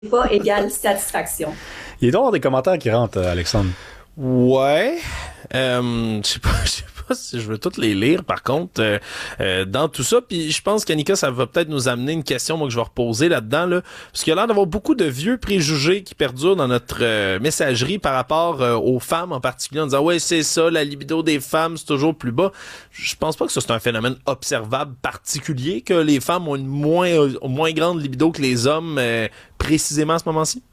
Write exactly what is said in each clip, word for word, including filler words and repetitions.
pas égale satisfaction. Il y a donc des commentaires qui rentrent, Alexandre. Ouais. Euh, je sais pas, je sais pas si je veux toutes les lire, par contre, euh, euh, dans tout ça. Puis je pense qu'Annika, ça va peut-être nous amener une question, moi, que je vais reposer là-dedans, là. Parce qu'il y a l'air d'avoir beaucoup de vieux préjugés qui perdurent dans notre euh, messagerie par rapport euh, aux femmes en particulier, en disant, ouais, c'est ça, la libido des femmes, c'est toujours plus bas. Je pense pas que ça, c'est un phénomène observable particulier, que les femmes ont une moins, euh, moins grande libido que les hommes, euh, précisément à ce moment-ci.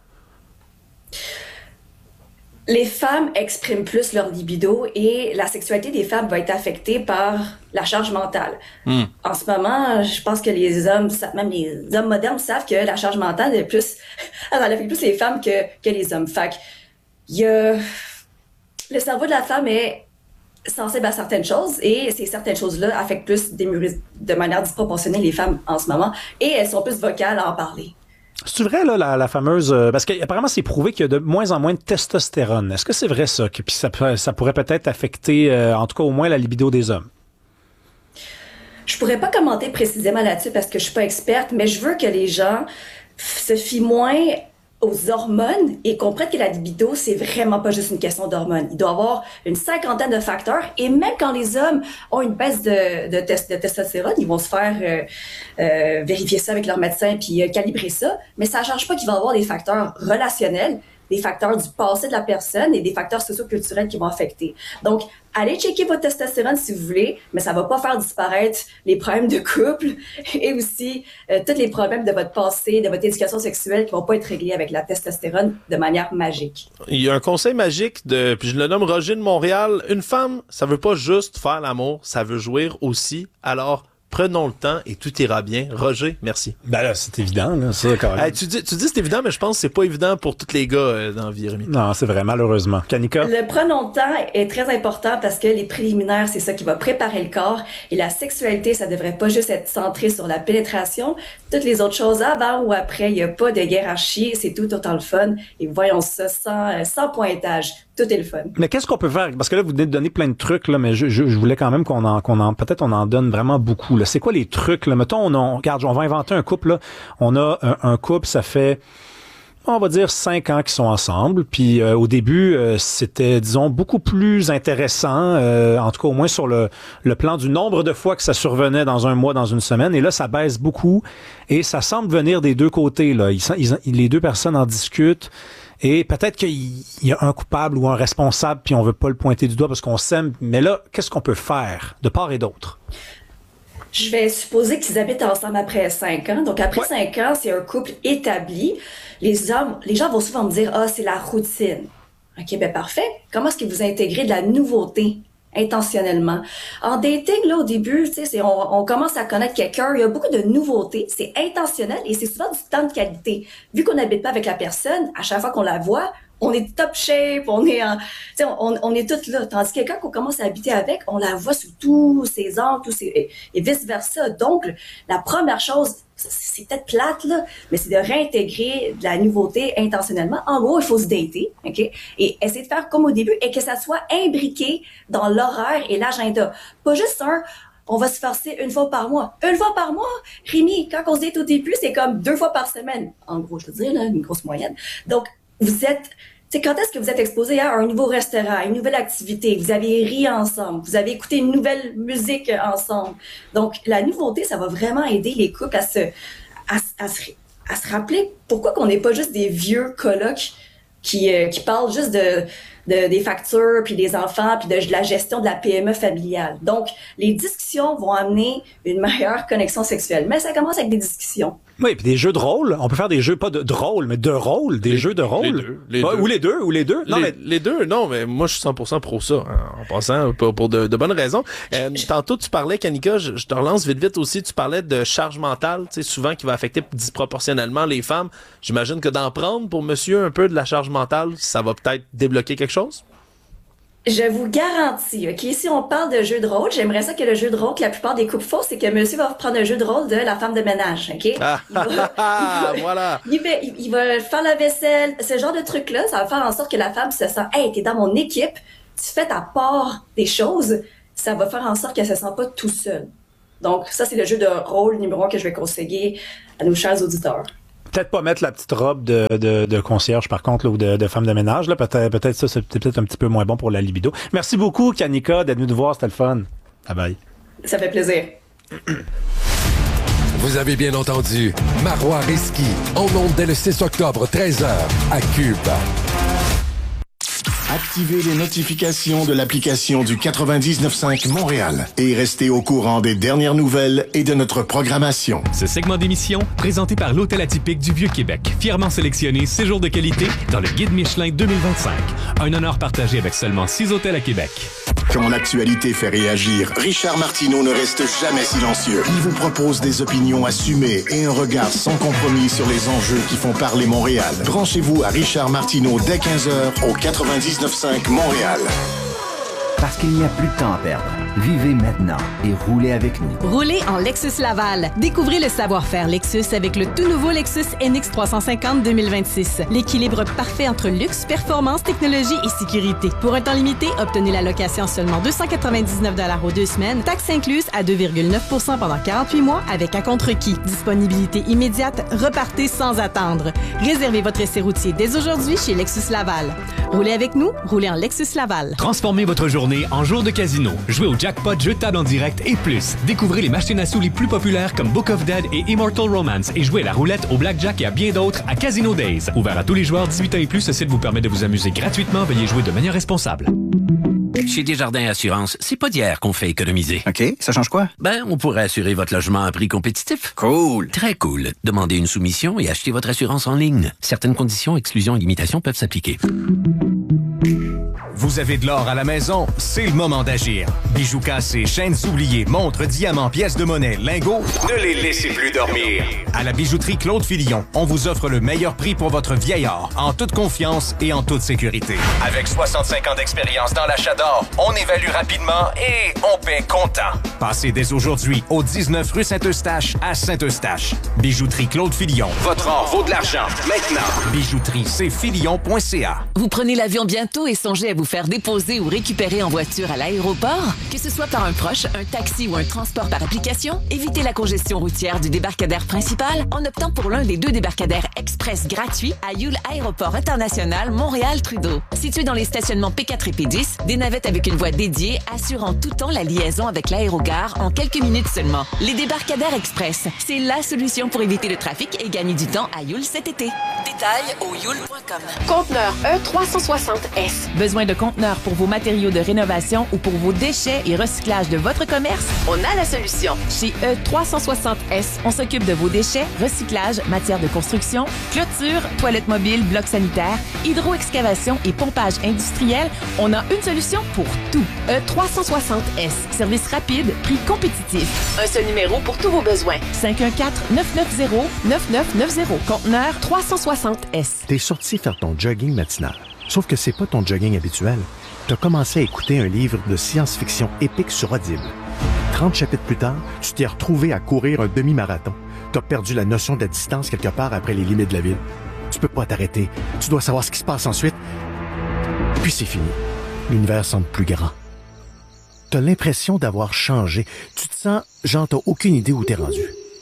Les femmes expriment plus leur libido et la sexualité des femmes va être affectée par la charge mentale. Mm. En ce moment, je pense que les hommes, même les hommes modernes savent que la charge mentale est plus, elle affecte plus les femmes que, que les hommes. Fait qu'il y a, le cerveau de la femme est sensible à certaines choses et ces certaines choses-là affectent plus de manière disproportionnée les femmes en ce moment et elles sont plus vocales à en parler. C'est vrai, là, la, la fameuse... Euh, parce qu'apparemment, c'est prouvé qu'il y a de moins en moins de testostérone. Est-ce que c'est vrai, ça? Que, puis ça, ça pourrait peut-être affecter, euh, en tout cas, au moins, la libido des hommes? Je pourrais pas commenter précisément là-dessus parce que je suis pas experte, mais je veux que les gens se fient moins aux hormones et comprennent que la libido, c'est vraiment pas juste une question d'hormones. Il doit y avoir une cinquantaine de facteurs et même quand les hommes ont une baisse de, de, test, de testostérone, ils vont se faire euh, euh, vérifier ça avec leur médecin puis euh, calibrer ça, mais ça ne change pas qu'il va y avoir des facteurs relationnels, des facteurs du passé de la personne et des facteurs socioculturels qui vont affecter. Donc, allez checker votre testostérone si vous voulez, mais ça va pas faire disparaître les problèmes de couple et aussi euh, tous les problèmes de votre passé, de votre éducation sexuelle qui vont pas être réglés avec la testostérone de manière magique. Il y a un conseil magique de, puis je le nomme Roger de Montréal. Une femme, ça veut pas juste faire l'amour, ça veut jouir aussi. Alors, prenons le temps et tout ira bien. Roger, merci. Ben là, c'est évident, là, ça, quand même. Hey, tu dis, tu dis c'est évident, mais je pense que c'est pas évident pour tous les gars euh, dans la vie, Rémi. Non, c'est vrai, malheureusement. Kanika? Le prenons le temps est très important parce que les préliminaires, c'est ça qui va préparer le corps. Et la sexualité, ça devrait pas juste être centré sur la pénétration. Toutes les autres choses, avant ou après, il n'y a pas de hiérarchie. C'est tout autant le fun. Et voyons ça sans, sans pointage. Tout est le fun. Mais qu'est-ce qu'on peut faire? Parce que là, vous venez de donner plein de trucs, là, mais je, je, je voulais quand même qu'on en, qu'on en, peut-être on en donne vraiment beaucoup, là. C'est quoi les trucs, là? Mettons, on, on regarde, on va inventer un couple, là. On a un, un couple, ça fait, on va dire, cinq ans qu'ils sont ensemble. Puis, euh, au début, euh, c'était, disons, beaucoup plus intéressant, euh, en tout cas, au moins sur le, le plan du nombre de fois que ça survenait dans un mois, dans une semaine. Et là, ça baisse beaucoup. Et ça semble venir des deux côtés, là. Ils, ils, les deux personnes en discutent. Et peut-être qu'il y a un coupable ou un responsable, puis on veut pas le pointer du doigt parce qu'on s'aime. Mais là, qu'est-ce qu'on peut faire de part et d'autre? Je vais supposer qu'ils habitent ensemble après cinq ans. Donc, après ouais. cinq ans, c'est un couple établi. Les hommes, les gens vont souvent me dire, ah, c'est la routine. OK, ben parfait. Comment est-ce que vous intégrez de la nouveauté intentionnellement? En dating, là, au début, tu sais, c'est, on, on commence à connaître quelqu'un. Il y a beaucoup de nouveautés. C'est intentionnel et c'est souvent du temps de qualité. Vu qu'on n'habite pas avec la personne, à chaque fois qu'on la voit, on est top shape, on est en, tu sais, on, on est toutes là. Tandis que quand on commence à habiter avec, on la voit sous tous ses angles, tous ses, et, et vice versa. Donc, la première chose, c'est peut-être plate, là, mais c'est de réintégrer de la nouveauté intentionnellement. En gros, il faut se dater, OK? Et essayer de faire comme au début et que ça soit imbriqué dans l'horaire et l'agenda. Pas juste un, on va se forcer une fois par mois. Une fois par mois? Rémi, quand on se date au début, c'est comme deux fois par semaine. En gros, je veux dire, là, une grosse moyenne. Donc, vous êtes, tu sais, quand est-ce que vous êtes exposé à un nouveau restaurant, à une nouvelle activité, vous avez ri ensemble, vous avez écouté une nouvelle musique ensemble. Donc, la nouveauté, ça va vraiment aider les couples à se, à, à se, à se rappeler pourquoi qu'on n'est pas juste des vieux colocs qui, euh, qui parlent juste de, de, des factures, puis des enfants, puis de, de la gestion de la P M E familiale. Donc, les discussions vont amener une meilleure connexion sexuelle. Mais ça commence avec des discussions. Oui, puis des jeux de rôle. On peut faire des jeux, pas de, de rôle, mais de rôle, des les, jeux de rôle. Les deux, les ouais, deux. Ou les deux, ou les deux. Non, les, mais... les deux, non, mais moi, je suis cent pour cent pro ça, hein, en passant, pour, pour de, de bonnes raisons. Euh, tantôt, tu parlais, Kanika, je, je te relance vite, vite aussi, tu parlais de charge mentale, tu sais, souvent qui va affecter disproportionnellement les femmes. J'imagine que d'en prendre pour monsieur un peu de la charge mentale, ça va peut-être débloquer quelque chose? Je vous garantis, OK, si on parle de jeu de rôle, j'aimerais ça que le jeu de rôle que la plupart des couples font, c'est que monsieur va prendre un jeu de rôle de la femme de ménage, OK? Ah, il va, il va, voilà! Il va, il va faire la vaisselle, ce genre de truc-là, ça va faire en sorte que la femme se sent « Hey, t'es dans mon équipe, tu fais ta part des choses », ça va faire en sorte qu'elle se sent pas tout seule. Donc, ça, c'est le jeu de rôle numéro un que je vais conseiller à nos chers auditeurs. peut-être pas mettre la petite robe de, de, de concierge, par contre, là, ou de, de femme de ménage. Là. Peut-être, peut-être ça, c'est peut-être un petit peu moins bon pour la libido. Merci beaucoup, Kanika, d'être venue nous voir. C'était le fun. Bye bye. Ça fait plaisir. Vous avez bien entendu, Marois Risky, en ondes dès le six octobre, treize heures, à Cube. Activez les notifications de l'application du quatre-vingt-dix-neuf cinq Montréal et restez au courant des dernières nouvelles et de notre programmation. Ce segment d'émission, présenté par l'Hôtel Atypique du Vieux-Québec, fièrement sélectionné séjour de qualité dans le Guide Michelin deux mille vingt-cinq. Un honneur partagé avec seulement six hôtels à Québec. Quand l'actualité fait réagir, Richard Martineau ne reste jamais silencieux. Il vous propose des opinions assumées et un regard sans compromis sur les enjeux qui font parler Montréal. Branchez-vous à Richard Martineau dès quinze heures au quatre-vingt-dix-neuf cinq Montréal. Parce qu'il n'y a plus de temps à perdre. Vivez maintenant et roulez avec nous. Roulez en Lexus Laval. Découvrez le savoir-faire Lexus avec le tout nouveau Lexus N X trois cent cinquante deux mille vingt-six. L'équilibre parfait entre luxe, performance, technologie et sécurité. Pour un temps limité, obtenez la location seulement deux cent quatre-vingt-dix-neuf dollars aux deux semaines, taxes incluses à deux virgule neuf pour cent pendant quarante-huit mois avec un contre-qui. Disponibilité immédiate, repartez sans attendre. Réservez votre essai routier dès aujourd'hui chez Lexus Laval. Roulez avec nous, roulez en Lexus Laval. Transformez votre journée en jour de casino. Jouez au jackpot, jeux de table en direct et plus. Découvrez les machines à sous les plus populaires comme Book of Dead et Immortal Romance et jouez à la roulette, au blackjack et à bien d'autres à Casino Days. Ouvert à tous les joueurs dix-huit ans et plus, ce site vous permet de vous amuser gratuitement. Veuillez jouer de manière responsable. Chez Desjardins Assurance, c'est pas d'hier qu'on fait économiser. OK, ça change quoi? Ben, on pourrait assurer votre logement à prix compétitif. Cool. Très cool. Demandez une soumission et achetez votre assurance en ligne. Certaines conditions, exclusions et limitations peuvent s'appliquer. Vous avez de l'or à la maison? C'est le moment d'agir. Bijoux cassés, chaînes oubliées, montres, diamants, pièces de monnaie, lingots, ne les laissez plus dormir. À la bijouterie Claude Fillon, on vous offre le meilleur prix pour votre vieil or, en toute confiance et en toute sécurité. Avec soixante-cinq ans d'expérience dans l'achat d'or, on évalue rapidement et on paie comptant. Passez dès aujourd'hui au dix-neuf rue Saint-Eustache à Saint-Eustache. Bijouterie Claude Fillon. Votre or vaut de l'argent. Maintenant. Bijouterie c fillon point c a. Vous prenez l'avion bientôt et songez à vous faire déposer ou récupérer en voiture à l'aéroport? Que ce soit par un proche, un taxi ou un transport par application, évitez la congestion routière du débarcadère principal en optant pour l'un des deux débarcadères express gratuits à Yule Aéroport International Montréal-Trudeau. Situé dans les stationnements P quatre et P dix, des navettes avec une voie dédiée assurant tout temps la liaison avec l'aérogare en quelques minutes seulement. Les débarcadères express, c'est la solution pour éviter le trafic et gagner du temps à Yule cet été. Détails au yule point com. Conteneur E trois cent soixante S. Besoin de conteneurs pour vos matériaux de rénovation ou pour vos déchets et recyclage de votre commerce? On a la solution. Chez E trois cent soixante S, on s'occupe de vos déchets, recyclage, matière de construction, clôture, toilettes mobiles, blocs sanitaires, hydro-excavation et pompage industriel. On a une solution pour tout. E trois cent soixante S. Service rapide, prix compétitif. Un seul numéro pour tous vos besoins. cinq un quatre, neuf neuf zéro, neuf neuf neuf zéro. Conteneur trois cent soixante S. T'es sorti faire ton jogging matinal. Sauf que c'est pas ton jogging habituel. T'as commencé à écouter un livre de science-fiction épique sur Audible. trente chapitres plus tard, tu t'es retrouvé à courir un demi-marathon. T'as perdu la notion de la distance quelque part après les limites de la ville. Tu peux pas t'arrêter. Tu dois savoir ce qui se passe ensuite. Puis c'est fini. L'univers semble plus grand. T'as l'impression d'avoir changé. Tu te sens genre t'as aucune idée où t'es rendu.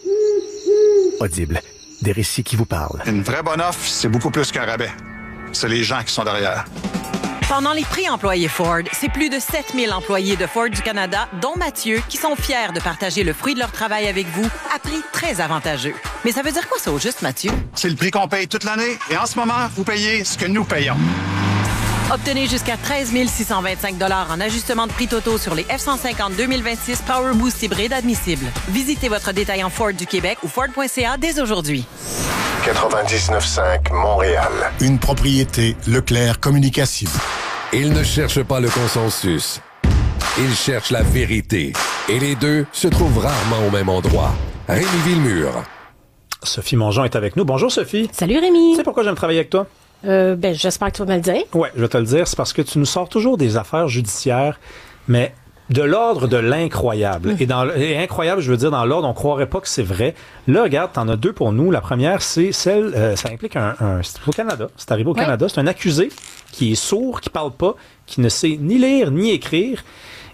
Audible. Des récits qui vous parlent. Une vraie bonne offre, c'est beaucoup plus qu'un rabais. C'est les gens qui sont derrière. Pendant les prix employés Ford, c'est plus de sept mille employés de Ford du Canada, dont Mathieu, qui sont fiers de partager le fruit de leur travail avec vous à prix très avantageux. Mais ça veut dire quoi ça au juste, Mathieu? C'est le prix qu'on paye toute l'année et en ce moment, vous payez ce que nous payons. Obtenez jusqu'à treize mille six cent vingt-cinq dollars en ajustement de prix totaux sur les F cent cinquante deux mille vingt-six Power Boost hybride admissibles. Visitez votre détaillant Ford du Québec ou Ford point C A dès aujourd'hui. quatre-vingt-dix-neuf cinq Montréal. Une propriété Leclerc Communication. Il ne cherche pas le consensus. Il cherche la vérité. Et les deux se trouvent rarement au même endroit. Rémi Villemur. Sophie Mongeon est avec nous. Bonjour Sophie. Salut Rémi. Tu sais pourquoi j'aime travailler avec toi? Euh, ben, j'espère que tu vas me le dire. Oui, je vais te le dire. C'est parce que tu nous sors toujours des affaires judiciaires, mais de l'ordre de l'incroyable. Mmh. Et, dans, et incroyable, je veux dire, dans l'ordre, on croirait pas que c'est vrai. Là, regarde, t'en as deux pour nous. La première, c'est celle, euh, ça implique un, un c'est au Canada. C'est arrivé au ouais. Canada. C'est un accusé qui est sourd, qui parle pas, qui ne sait ni lire ni écrire.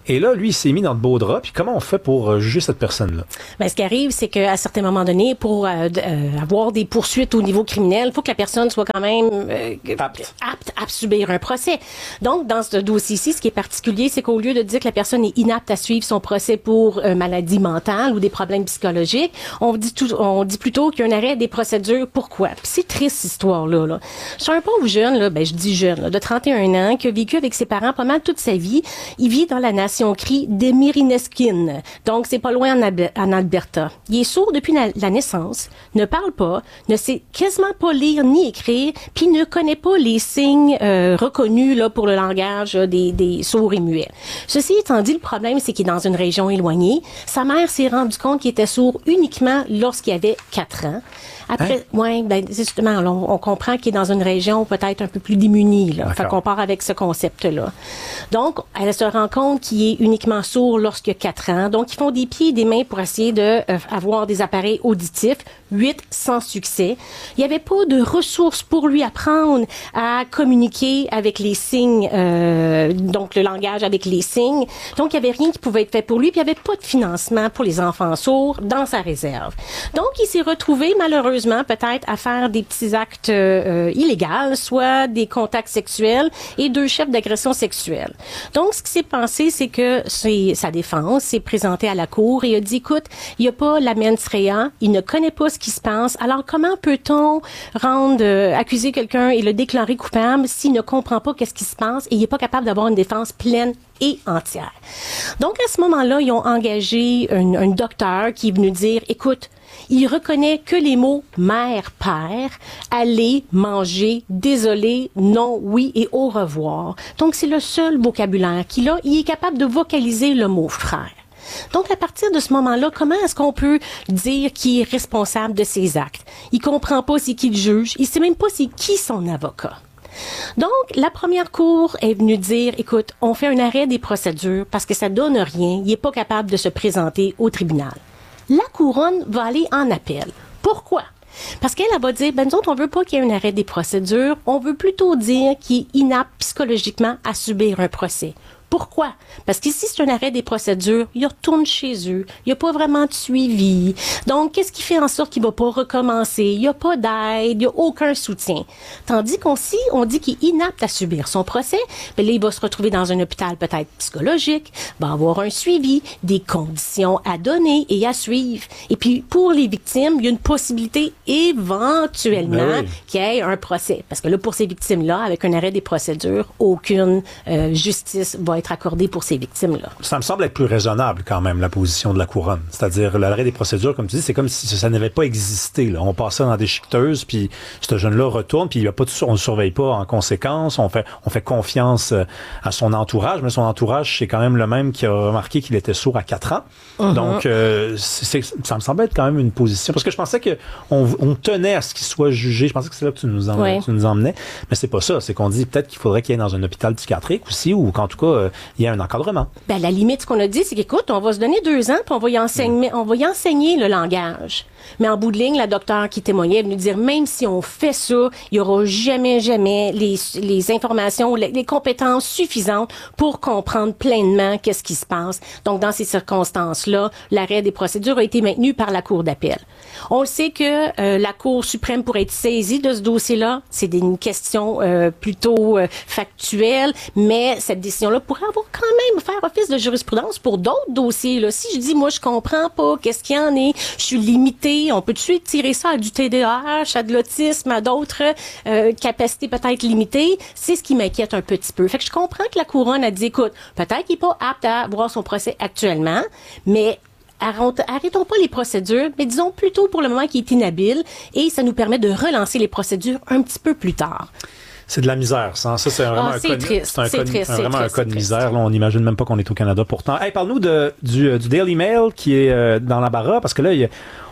Et là, lui, il s'est mis dans de beaux draps. Puis comment on fait pour euh, juger cette personne-là? Ben, ce qui arrive, c'est qu'à certains moments donnés, pour euh, euh, avoir des poursuites au niveau criminel, il faut que la personne soit quand même euh, apte. apte à subir un procès. Donc, dans ce dossier-ci, ce qui est particulier, c'est qu'au lieu de dire que la personne est inapte à suivre son procès pour euh, maladie mentale ou des problèmes psychologiques, on dit, tout, on dit plutôt qu'il y a un arrêt des procédures. Pourquoi? Puis c'est triste, cette histoire-là. Là. Je suis un pauvre jeune, là, ben, je dis jeune, là, de trente et un ans, qui a vécu avec ses parents pas mal toute sa vie. Il vit dans la nation cri de Mérineskin. Donc, c'est pas loin en, Ab- en Alberta. Il est sourd depuis la, la naissance, ne parle pas, ne sait quasiment pas lire ni écrire, puis ne connaît pas les signes euh, reconnus là pour le langage euh, des, des sourds et muets. Ceci étant dit, le problème, c'est qu'il est dans une région éloignée. Sa mère s'est rendue compte qu'il était sourd uniquement lorsqu'il avait quatre ans. Après, hein? ouais, ben, justement, on, on comprend qu'il est dans une région peut-être un peu plus démunie, là. Fait qu'on part avec ce concept-là. Donc, elle se rend compte qu'il est uniquement sourd lorsqu'il a quatre ans. Donc, ils font des pieds et des mains pour essayer de euh, avoir des appareils auditifs. Huit sans succès. Il n'y avait pas de ressources pour lui apprendre à communiquer avec les signes, euh, donc le langage avec les signes. Donc, il n'y avait rien qui pouvait être fait pour lui, puis il n'y avait pas de financement pour les enfants sourds dans sa réserve. Donc, il s'est retrouvé, malheureusement, peut-être à faire des petits actes euh, illégaux, soit des contacts sexuels et deux chefs d'agression sexuelle. Donc, ce qui s'est passé, c'est que c'est, sa défense s'est présentée à la cour et a dit, écoute, il n'y a pas la mens rea, il ne connaît pas ce qui se passe. Alors, comment peut-on rendre, euh, accuser quelqu'un et le déclarer coupable s'il ne comprend pas qu'est-ce qui se passe et il n'est pas capable d'avoir une défense pleine et entière? Donc, à ce moment-là, ils ont engagé un, un docteur qui est venu dire, écoute, il reconnaît que les mots mère, père, aller, manger, désolé, non, oui et au revoir. Donc, c'est le seul vocabulaire qu'il a. Il est capable de vocaliser le mot frère. Donc, à partir de ce moment-là, comment est-ce qu'on peut dire qu'il est responsable de ses actes? Il comprend pas c'est qui le juge. Il sait même pas c'est qui son avocat. Donc, la première cour est venue dire, écoute, on fait un arrêt des procédures parce que ça donne rien. Il est pas capable de se présenter au tribunal. La couronne va aller en appel. Pourquoi? Parce qu'elle, elle va dire, ben nous autres, on veut pas qu'il y ait un arrêt des procédures. On veut plutôt dire qu'il est inapte psychologiquement à subir un procès. Pourquoi? Parce qu'ici, c'est un arrêt des procédures. Il retourne chez eux. Il n'y a pas vraiment de suivi. Donc, qu'est-ce qui fait en sorte qu'il ne va pas recommencer? Il n'y a pas d'aide. Il n'y a aucun soutien. Tandis qu'on si on dit qu'il est inapte à subir son procès, bien là, il va se retrouver dans un hôpital peut-être psychologique, va avoir un suivi, des conditions à donner et à suivre. Et puis, pour les victimes, il y a une possibilité éventuellement ben oui. qu'il y ait un procès. Parce que là, pour ces victimes-là, avec un arrêt des procédures, aucune euh, justice va être accordée pour ces victimes-là. Ça me semble être plus raisonnable quand même, la position de la couronne. C'est-à-dire, l'arrêt des procédures, comme tu dis, c'est comme si ça n'avait pas existé. Là. On passait dans des chiqueteuses, puis ce jeune-là retourne, puis il y a pas de, on ne surveille pas en conséquence, on fait, on fait confiance à son entourage, mais son entourage, c'est quand même le même qui a remarqué qu'il était sourd à quatre ans. Uh-huh. Donc, euh, c'est, ça me semble être quand même une position, parce que je pensais qu'on on tenait à ce qu'il soit jugé. Je pensais que c'est là que tu nous, en, ouais. tu nous emmenais, mais c'est pas ça. C'est qu'on dit peut-être qu'il faudrait qu'il y ait dans un hôpital psychiatrique aussi, ou qu'en tout cas, euh, il y a un encadrement. Ben, la limite, ce qu'on a dit, c'est qu'écoute, on va se donner deux ans, puis on va y enseigner, mmh. on va y enseigner le langage. Mais en bout de ligne, la docteure qui témoignait est venue dire, même si on fait ça, il y aura jamais, jamais les, les informations, les, les compétences suffisantes pour comprendre pleinement qu'est-ce qui se passe. Donc, dans ces circonstances-là, l'arrêt des procédures a été maintenu par la Cour d'appel. On le sait que euh, la Cour suprême pourrait être saisie de ce dossier-là. C'est une question euh, plutôt euh, factuelle, mais cette décision-là pourrait avoir quand même faire office de jurisprudence pour d'autres dossiers. Là. Si je dis, moi, je comprends pas, qu'est-ce qu'il y en est, je suis limitée, on peut tout de suite tirer ça à du T D A H, à de l'autisme, à d'autres euh, capacités peut-être limitées, c'est ce qui m'inquiète un petit peu. Fait que je comprends que la couronne a dit, écoute, peut-être qu'il n'est pas apte à voir son procès actuellement, mais arrêtons pas les procédures, mais disons plutôt pour le moment qu'il est inhabile et ça nous permet de relancer les procédures un petit peu plus tard. C'est de la misère, ça. Ça, c'est vraiment ah, un c'est cas, triste, c'est un c'est cas, triste, un, vraiment c'est un cas de triste. misère. Là, on n'imagine même pas qu'on est au Canada pourtant. Hey, parle-nous de, du, du Daily Mail qui est euh, dans l'embarras, parce que là, il y a,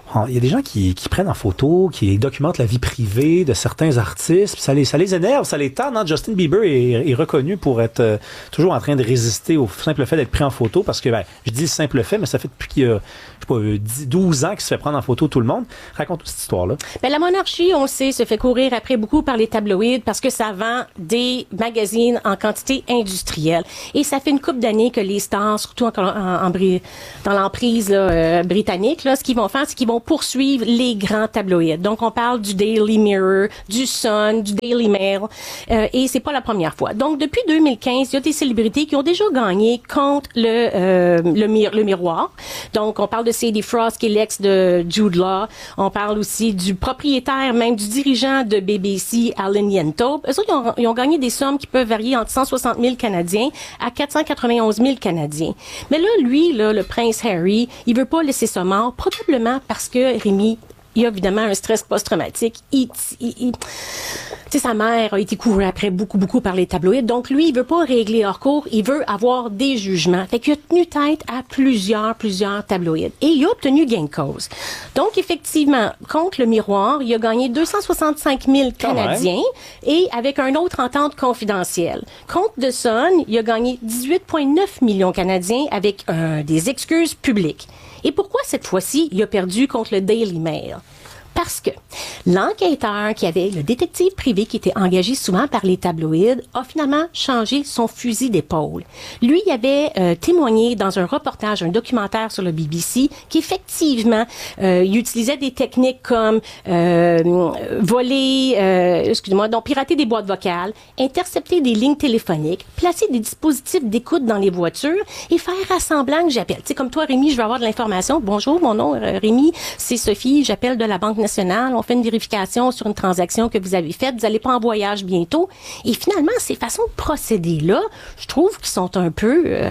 il y a des gens qui, qui prennent en photo, qui documentent la vie privée de certains artistes, puis ça les, ça les énerve, ça les tarde. Hein? Justin Bieber est, est reconnu pour être euh, toujours en train de résister au simple fait d'être pris en photo, parce que, ben, je dis le simple fait, mais ça fait depuis qu'il y a, je sais pas, dix, douze ans qu'il se fait prendre en photo tout le monde. Raconte cette histoire-là. Ben, la monarchie, on le sait, se fait courir après beaucoup par les tabloïds parce que ça vend des magazines en quantité industrielle. Et ça fait une couple d'années que les stars, surtout en, en, en, dans l'emprise là, euh, britannique, là, ce qu'ils vont faire, c'est qu'ils vont poursuivre les grands tabloïds. Donc, on parle du Daily Mirror, du Sun, du Daily Mail, euh, et c'est pas la première fois. Donc, depuis deux mille quinze, il y a des célébrités qui ont déjà gagné contre le euh, le, mir- le miroir. Donc, on parle de Sadie Frost, qui est l'ex de Jude Law. On parle aussi du propriétaire, même du dirigeant de B B C, Alan Yentop. Eux autres, ils ont, ils ont gagné des sommes qui peuvent varier entre cent soixante mille Canadiens à quatre cent quatre-vingt-onze mille Canadiens. Mais là, lui, là, le prince Harry, il veut pas laisser ça mort, probablement parce que Rémi, il y a évidemment un stress post-traumatique. Il, il, il, tu sais, sa mère a été courue après beaucoup, beaucoup par les tabloïds. Donc, lui, il veut pas régler hors cours. Il veut avoir des jugements. Fait qu'il a tenu tête à plusieurs, plusieurs tabloïds. Et il a obtenu gain de cause. Donc, effectivement, contre le miroir, il a gagné deux cent soixante-cinq mille Canadiens et avec un autre entente confidentielle. Contre The Sun, il a gagné dix-huit virgule neuf millions Canadiens avec euh, des excuses publiques. Et pourquoi cette fois-ci, il a perdu contre le Daily Mail? Parce que l'enquêteur qui avait, le détective privé qui était engagé souvent par les tabloïds, a finalement changé son fusil d'épaule. Lui, il avait euh, témoigné dans un reportage, un documentaire sur le B B C, qu'effectivement, euh, il utilisait des techniques comme euh, voler, euh, excusez-moi, donc pirater des boîtes vocales, intercepter des lignes téléphoniques, placer des dispositifs d'écoute dans les voitures et faire assemblant que j'appelle. Tu sais, comme toi, Rémi, je veux avoir de l'information. Bonjour, mon nom, euh, Rémi, c'est Sophie, j'appelle de la Banque nationale, on fait une vérification sur une transaction que vous avez faite, vous allez pas en voyage bientôt. Et finalement, ces façons de procéder-là, je trouve qu'ils sont un peu euh,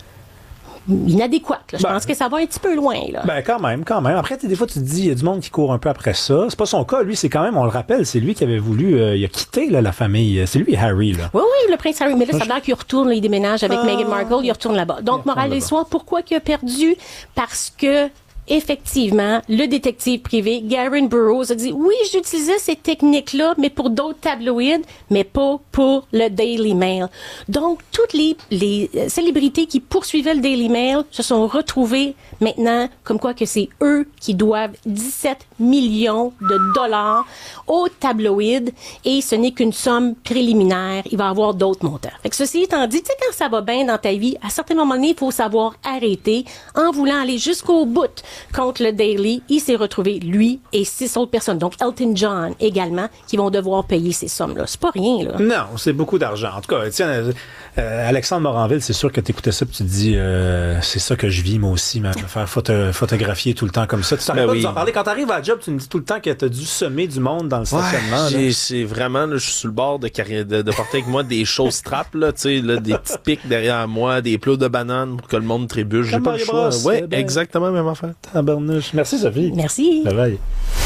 inadéquates. Là. Je ben, pense que ça va un petit peu loin. Là. Ben quand même, quand même. Après, des fois, tu te dis, il y a du monde qui court un peu après ça. C'est pas son cas. Lui, c'est quand même, on le rappelle, c'est lui qui avait voulu, euh, il a quitté là, la famille. C'est lui, Harry. Là. Oui, oui, le prince Harry. Mais là, ça a l'air qu'il retourne, là, il déménage avec ah, Meghan Markle, il retourne là-bas. Donc, morale de l'histoire, pourquoi il a perdu? Parce que effectivement, le détective privé, Garen Burroughs, a dit « Oui, j'utilisais ces techniques-là, mais pour d'autres tabloïds, mais pas pour le Daily Mail. » Donc, toutes les, les célébrités qui poursuivaient le Daily Mail se sont retrouvées maintenant comme quoi que c'est eux qui doivent dix-sept millions de dollars aux tabloïds et ce n'est qu'une somme préliminaire. Il va y avoir d'autres montants. Fait que ceci étant dit, tu sais, quand ça va bien dans ta vie, à certains moments donné, il faut savoir arrêter en voulant aller jusqu'au bout. Contre le Daily, il s'est retrouvé, lui et six autres personnes, donc Elton John également, qui vont devoir payer ces sommes-là. C'est pas rien, là. Non, c'est beaucoup d'argent. En tout cas, tiens, euh, Alexandre Moranville, c'est sûr que tu écoutais ça et tu te dis, euh, c'est ça que je vis, moi aussi, me faire photo- photographier tout le temps comme ça. Tu t'arrêtes ben pas oui. de nous en parler. Quand t'arrives à la job, tu me dis tout le temps que t'as dû semer du monde dans le stationnement. Ouais, j'ai, c'est vraiment, là, je suis sur le bord de, de, de porter avec moi des choses straps, là, tu sais, là, des petits pics derrière moi, des plots de bananes pour que le monde trébuche. J'ai pas le choix. Brosse, ouais, ben... exactement, même affaire. Tabarnouche. Merci, Sophie. Merci. Bye bye.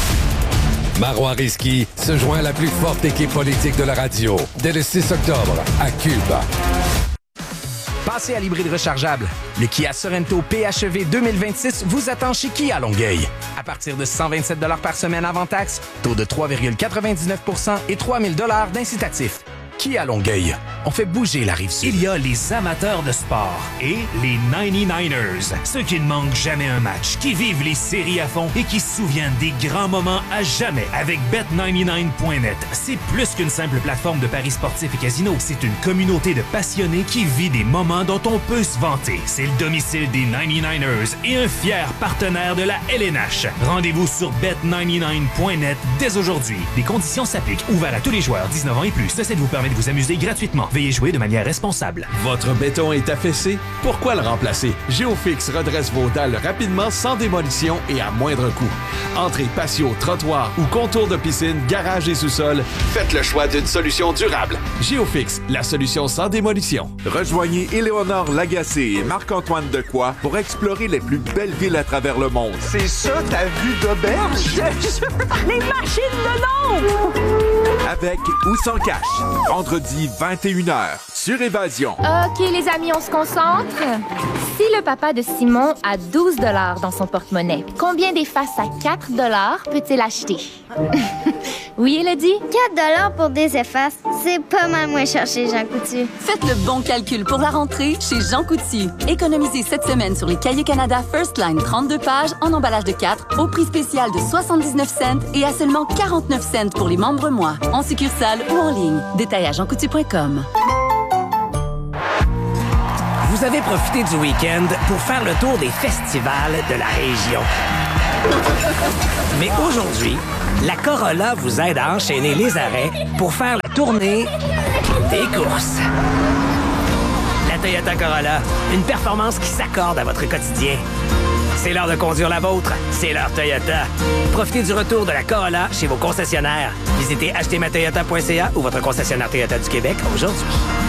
Marois Risky se joint à la plus forte équipe politique de la radio dès le six octobre à Cuba. Passez à l'hybride rechargeable. Le Kia Sorento P H E V deux mille vingt-six vous attend chez Kia Longueuil. À partir de cent vingt-sept dollars par semaine avant taxe, taux de trois virgule quatre-vingt-dix-neuf pour cent et trois mille dollars d'incitatif. Kia Longueuil. On fait bouger la Rive-Sud. Il y a les amateurs de sport et les ninety-niners. Ceux qui ne manquent jamais un match, qui vivent les séries à fond et qui se souviennent des grands moments à jamais avec bet ninety-nine point net. C'est plus qu'une simple plateforme de paris sportifs et casino. C'est une communauté de passionnés qui vit des moments dont on peut se vanter. C'est le domicile des ninety-niners et un fier partenaire de la L N H. Rendez-vous sur bet ninety-nine point net dès aujourd'hui. Les conditions s'appliquent. Ouvert à tous les joueurs dix-neuf ans et plus. Ceci vous permet de vous amuser gratuitement. Veuillez jouer de manière responsable. Votre béton est affaissé? Pourquoi le remplacer? Géofix redresse vos dalles rapidement, sans démolition et à moindre coût. Entrée, patio, trottoir ou contour de piscine, garage et sous-sol, faites le choix d'une solution durable. Géofix, la solution sans démolition. Rejoignez Éléonore Lagacé et Marc-Antoine Decoy pour explorer les plus belles villes à travers le monde. C'est ça ta vue d'auberge? Les machines de l'ombre! avec ou sans cash. Vendredi vingt et une heures sur Évasion. OK, les amis, on se concentre. Si le papa de Simon a douze dollars dans son porte-monnaie, combien d'effaces à quatre dollars peut-il acheter? Oui, Elodie? quatre dollars pour des effaces, c'est pas mal moins cher chez Jean Coutu. Faites le bon calcul pour la rentrée chez Jean Coutu. Économisez cette semaine sur les Cahiers Canada First Line trente-deux pages en emballage de quatre au prix spécial de soixante-dix-neuf cents et à seulement quarante-neuf cents pour les membres mois, en succursale ou en ligne. Détail à jean coutu point com. Vous avez profité du week-end pour faire le tour des festivals de la région. Mais aujourd'hui, la Corolla vous aide à enchaîner les arrêts pour faire la tournée des courses. La Toyota Corolla, une performance qui s'accorde à votre quotidien. C'est l'heure de conduire la vôtre, c'est l'heure Toyota. Profitez du retour de la Corolla chez vos concessionnaires. Visitez acheter ma toyota point c a ou votre concessionnaire Toyota du Québec aujourd'hui.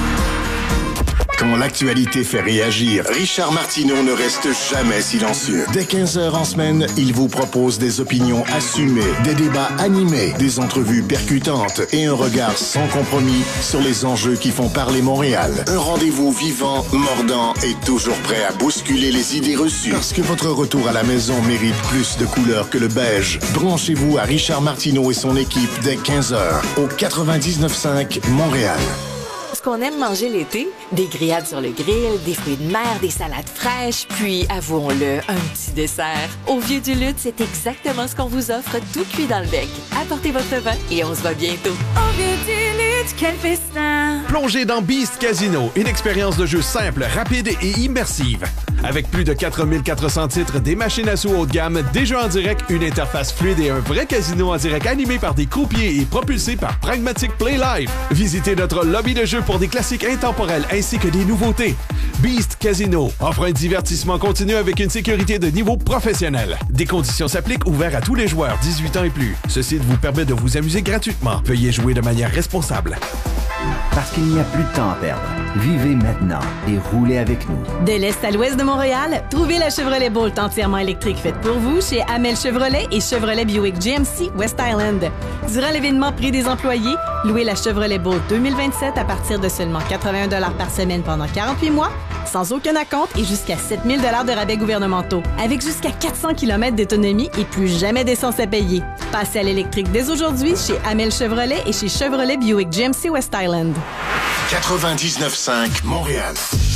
Quand l'actualité fait réagir, Richard Martineau ne reste jamais silencieux. Dès quinze heures en semaine, il vous propose des opinions assumées, des débats animés, des entrevues percutantes et un regard sans compromis sur les enjeux qui font parler Montréal. Un rendez-vous vivant, mordant et toujours prêt à bousculer les idées reçues. Parce que votre retour à la maison mérite plus de couleurs que le beige. Branchez-vous à Richard Martineau et son équipe dès quinze heures au quatre-vingt-dix-neuf cinq Montréal. Ce qu'on aime manger l'été, des grillades sur le grill, des fruits de mer, des salades fraîches, puis, avouons-le, un petit dessert. Au Vieux du Lutte, c'est exactement ce qu'on vous offre, tout cuit dans le bec. Apportez votre vin et on se voit bientôt. Au Vieux du Lutte, quel festin! Plongez dans Beast Casino, une expérience de jeu simple, rapide et immersive. Avec plus de quatre mille quatre cents titres, des machines à sous haut de gamme, des jeux en direct, une interface fluide et un vrai casino en direct animé par des croupiers et propulsé par Pragmatic Play Live. Visitez notre lobby de jeu pour des classiques intemporels ainsi que des nouveautés. Beast Casino offre un divertissement continu avec une sécurité de niveau professionnel. Des conditions s'appliquent, ouverts à tous les joueurs dix-huit ans et plus. Ce site vous permet de vous amuser gratuitement. Veuillez jouer de manière responsable. Parce qu'il n'y a plus de temps à perdre. Vivez maintenant et roulez avec nous. De l'est à l'ouest de Montréal, trouvez la Chevrolet Bolt entièrement électrique faite pour vous chez Amel Chevrolet et Chevrolet Buick G M C West Island. Durant l'événement Prix des employés, louez la Chevrolet Bolt deux mille vingt-sept à partir de seulement quatre-vingt-un dollars par semaine pendant quarante-huit mois, sans aucun acompte et jusqu'à sept mille dollars de rabais gouvernementaux, avec jusqu'à quatre cents kilomètres d'autonomie et plus jamais d'essence à payer. Passez à l'électrique dès aujourd'hui chez Amel Chevrolet et chez Chevrolet Buick G M C West Island. quatre-vingt-dix-neuf cinq Montréal.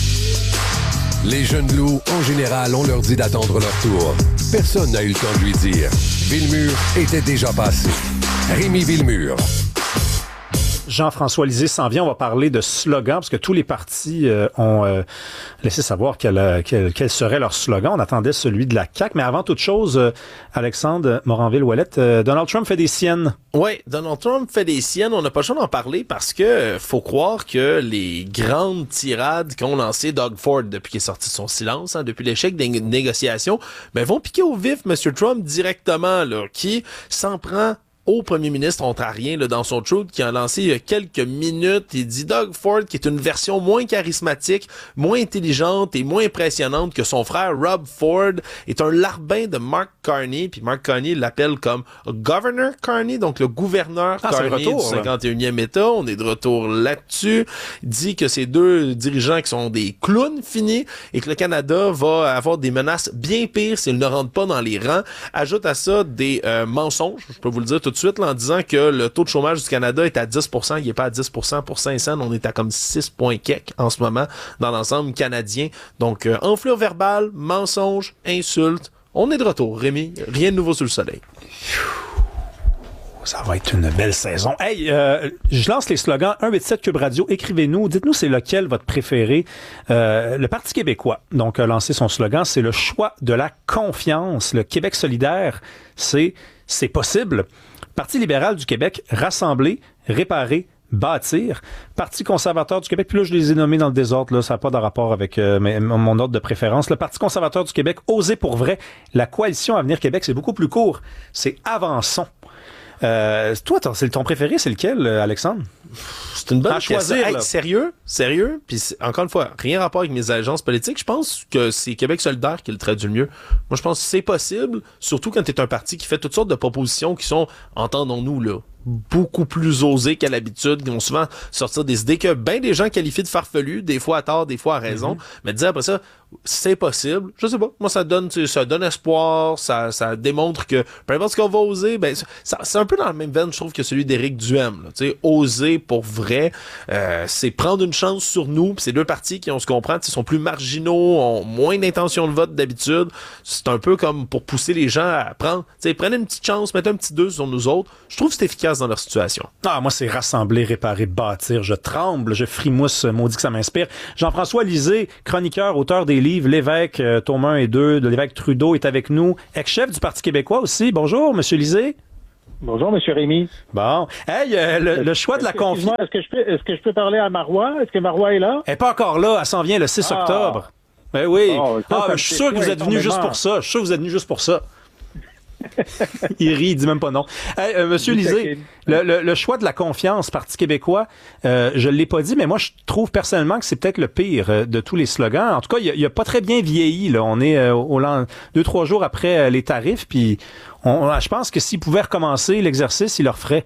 Les jeunes loups, en général, on leur dit d'attendre leur tour. Personne n'a eu le temps de lui dire. Villemur était déjà passé. Rémi Villemur. Jean-François Lisée s'en vient. On va parler de slogan parce que tous les partis euh, ont euh, laissé savoir quel, quel, quel serait leur slogan. On attendait celui de la C A Q. Mais avant toute chose, euh, Alexandre Moranville-Ouellette, euh, Donald Trump fait des siennes. Oui, Donald Trump fait des siennes. On n'a pas le choix d'en parler parce que faut croire que les grandes tirades qu'ont lancé Doug Ford depuis qu'il est sorti de son silence, hein, depuis l'échec des négociations, ben, vont piquer au vif M. Trump directement, là, qui s'en prend au premier ministre ontarien là, dans son truth qui a lancé il y a quelques minutes. Il dit Doug Ford, qui est une version moins charismatique, moins intelligente et moins impressionnante que son frère Rob Ford, est un larbin de Mark Carney. Puis Mark Carney l'appelle comme Governor Carney, donc le gouverneur ah, Carney retour, du cinquante et unième État. On est de retour là-dessus. Il dit que ces deux dirigeants qui sont des clowns finis et que le Canada va avoir des menaces bien pires s'ils ne rentrent pas dans les rangs. Ajoute à ça des euh, mensonges, je peux vous le dire tout de suite, là, en disant que le taux de chômage du Canada est à dix pour cent. Il n'est pas à dix pour cent pour Saint-Saëns. On est à comme six points quelques en ce moment dans l'ensemble canadien. Donc, euh, enflure verbale, mensonge, insulte. On est de retour, Rémi. Rien de nouveau sous le soleil. Ça va être une belle saison. Hey, euh, je lance les slogans un huit sept Cube Radio. Écrivez-nous. Dites-nous c'est lequel votre préféré. Euh, le Parti québécois, donc, a lancé son slogan. C'est le choix de la confiance. Le Québec solidaire, c'est c'est possible. Parti libéral du Québec, rassembler, réparer, bâtir. Parti conservateur du Québec, puis là, je les ai nommés dans le désordre, là, ça n'a pas de rapport avec euh, mes, mon ordre de préférence. Le Parti conservateur du Québec, oser pour vrai. La coalition Avenir Québec, c'est beaucoup plus court. C'est avançons. Euh, toi, c'est ton préféré, c'est lequel, Alexandre? C'est une bonne À question. choisir, Hey, là. sérieux? Sérieux? Puis c'est- encore une fois, rien rapport avec mes agences politiques. Je pense que c'est Québec solidaire qui le traduit le mieux. Moi, je pense que c'est possible, surtout quand t'es un parti qui fait toutes sortes de propositions qui sont, entendons-nous, là, beaucoup plus osées qu'à l'habitude, qui vont souvent sortir des idées que ben des gens qualifient de farfelues, des fois à tort, des fois à raison, Mm-hmm. mais de dire après ça, c'est possible, je sais pas, moi ça donne, tu sais, ça donne espoir, ça, ça démontre que peu importe ce qu'on va oser, ben ça, c'est un peu dans la même veine, je trouve, que celui d'Éric Duhem, là, tu sais, oser pour vrai, euh, c'est prendre une chance sur nous, pis ces deux partis qui, on se comprend, ils sont plus marginaux, ont moins d'intention de vote d'habitude, c'est un peu comme pour pousser les gens à prendre, tu sais, prenez une petite chance, mettez un petit deux sur nous autres, je trouve que c'est efficace dans leur situation. Ah, moi, c'est rassembler, réparer, bâtir. Je tremble, je frimousse, maudit que ça m'inspire. Jean-François Lisée, chroniqueur, auteur des livres L'évêque, euh, tome un et deux, de l'évêque Trudeau, est avec nous. Ex-chef du Parti québécois aussi. Bonjour, Monsieur Lisée. Bonjour, Monsieur Rémy. Bon. Hey, euh, le, le choix de la confiance. Est-ce que je peux, est-ce que je peux parler à Marois? Est-ce que Marois est là? Elle n'est pas encore là. Elle s'en vient le six Ah. octobre. Ben oui. Oh, ça, ah, ça ben, me je suis sûr que vous êtes venu énormément. juste pour ça. Je suis sûr que vous êtes venu juste pour ça. Il rit, il dit même pas non. Hey, euh, Monsieur Lisée, le, le, le choix de la confiance, Parti québécois, euh, je l'ai pas dit, mais moi je trouve personnellement que c'est peut-être le pire euh, de tous les slogans. En tout cas, il, il a pas très bien vieilli. Là, on est euh, au lan- deux trois jours après euh, les tarifs, puis on, on- je pense que s'il pouvait recommencer l'exercice, il le referait.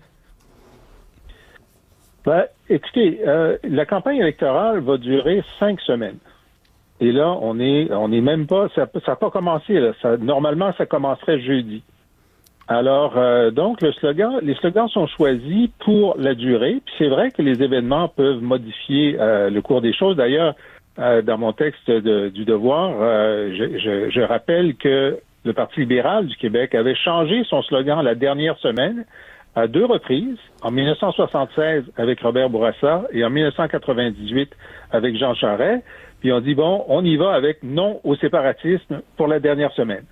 Ben, écoutez, euh, la campagne électorale va durer cinq semaines. Et là, on est, on est même pas, ça n'a pas commencé. Là. Ça, normalement, ça commencerait jeudi. Alors, euh, donc, le slogan, les slogans sont choisis pour la durée. Puis c'est vrai que les événements peuvent modifier euh, le cours des choses. D'ailleurs, euh, dans mon texte de- du Devoir, euh, je, je, je rappelle que le Parti libéral du Québec avait changé son slogan la dernière semaine à deux reprises, en dix-neuf cent soixante-seize avec Robert Bourassa et en dix-neuf cent quatre-vingt-dix-huit avec Jean Charest. Puis on dit, bon, on y va avec non au séparatisme pour la dernière semaine.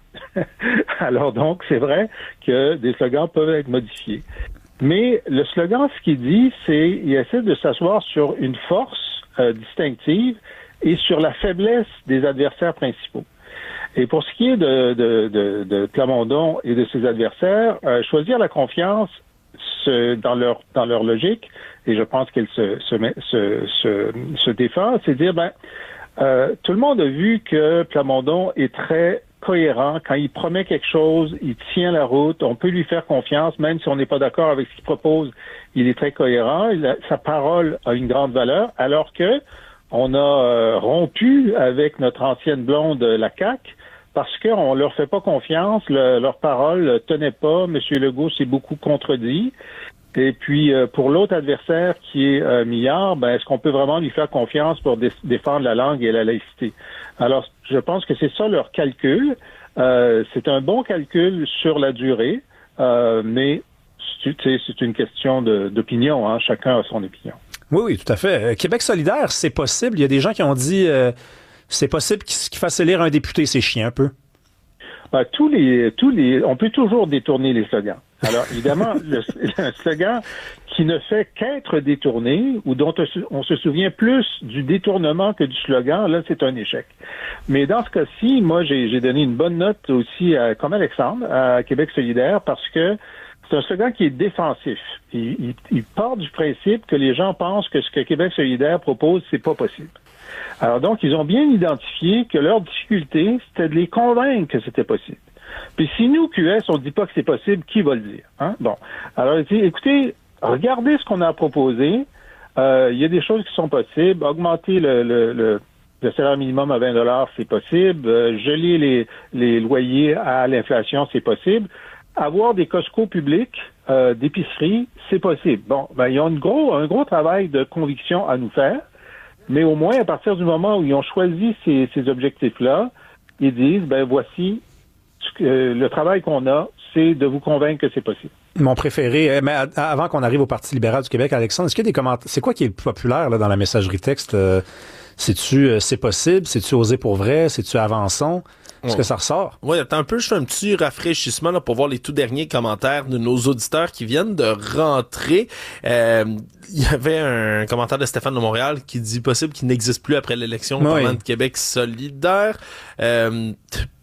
Alors donc, c'est vrai que des slogans peuvent être modifiés. Mais le slogan, ce qu'il dit, c'est il essaie de s'asseoir sur une force euh, distinctive et sur la faiblesse des adversaires principaux. Et pour ce qui est de, de, de, de Plamondon et de ses adversaires, euh, choisir la confiance se, dans leur dans leur logique, et je pense qu'elle se, se, met- se, se, se défend, c'est dire, ben, euh, tout le monde a vu que Plamondon est très cohérent. Quand il promet quelque chose, il tient la route. On peut lui faire confiance, même si on n'est pas d'accord avec ce qu'il propose. Il est très cohérent. Il a- sa parole a une grande valeur, alors que on a euh, rompu avec notre ancienne blonde, la C A Q, parce qu'on leur fait pas confiance. Le- leur parole ne tenait pas. M. Legault s'est beaucoup contredit. Et puis, euh, pour l'autre adversaire qui est euh, Millard, ben, est-ce qu'on peut vraiment lui faire confiance pour dé- défendre la langue et la laïcité? Alors, je pense que c'est ça leur calcul. Euh, c'est un bon calcul sur la durée, euh, mais c'est, tu sais, c'est une question de- d'opinion. Hein? Chacun a son opinion. Oui, oui, tout à fait. Euh, Québec solidaire, c'est possible. Il y a des gens qui ont dit euh, c'est possible qu'il qu'il fasse élire un député, c'est chiant un peu. Ben, tous les, tous les, on peut toujours détourner les slogans. Alors, évidemment, le, un slogan qui ne fait qu'être détourné ou dont on se, on se souvient plus du détournement que du slogan, là, c'est un échec. Mais dans ce cas-ci, moi, j'ai, j'ai donné une bonne note aussi, à, comme Alexandre, à Québec solidaire, parce que c'est un slogan qui est défensif. Il, il, il part du principe que les gens pensent que ce que Québec solidaire propose, c'est pas possible. Alors donc, ils ont bien identifié que leur difficulté, c'était de les convaincre que c'était possible. Puis si nous, Q S, on ne dit pas que c'est possible, qui va le dire? Hein? Bon. Alors, il dit, écoutez, regardez ce qu'on a proposé. Euh, il y a des choses qui sont possibles. Augmenter le, le, le, le salaire minimum à vingt dollars, c'est possible. Euh, geler les, les loyers à l'inflation, c'est possible. Avoir des Costco publics, euh, d'épicerie, c'est possible. Bon, ben, ils ont une gros, un gros travail de conviction à nous faire. Mais au moins, à partir du moment où ils ont choisi ces, ces objectifs-là, ils disent, ben voici, euh, le travail qu'on a, c'est de vous convaincre que c'est possible. Mon préféré, euh, mais à- avant qu'on arrive au Parti libéral du Québec, Alexandre, est-ce qu'il y a des commentaires? C'est quoi qui est le plus populaire là, dans la messagerie texte? Euh, c'est-tu euh, c'est possible? C'est-tu osé pour vrai? C'est-tu avançons? Est-ce que ça ressort? Oui, attends un peu, je fais un petit rafraîchissement là, pour voir les tout derniers commentaires de nos auditeurs qui viennent de rentrer. Euh, il y avait un commentaire de Stéphane de Montréal qui dit possible qu'il n'existe plus après l'élection Oui. parlant de Québec solidaire. Euh,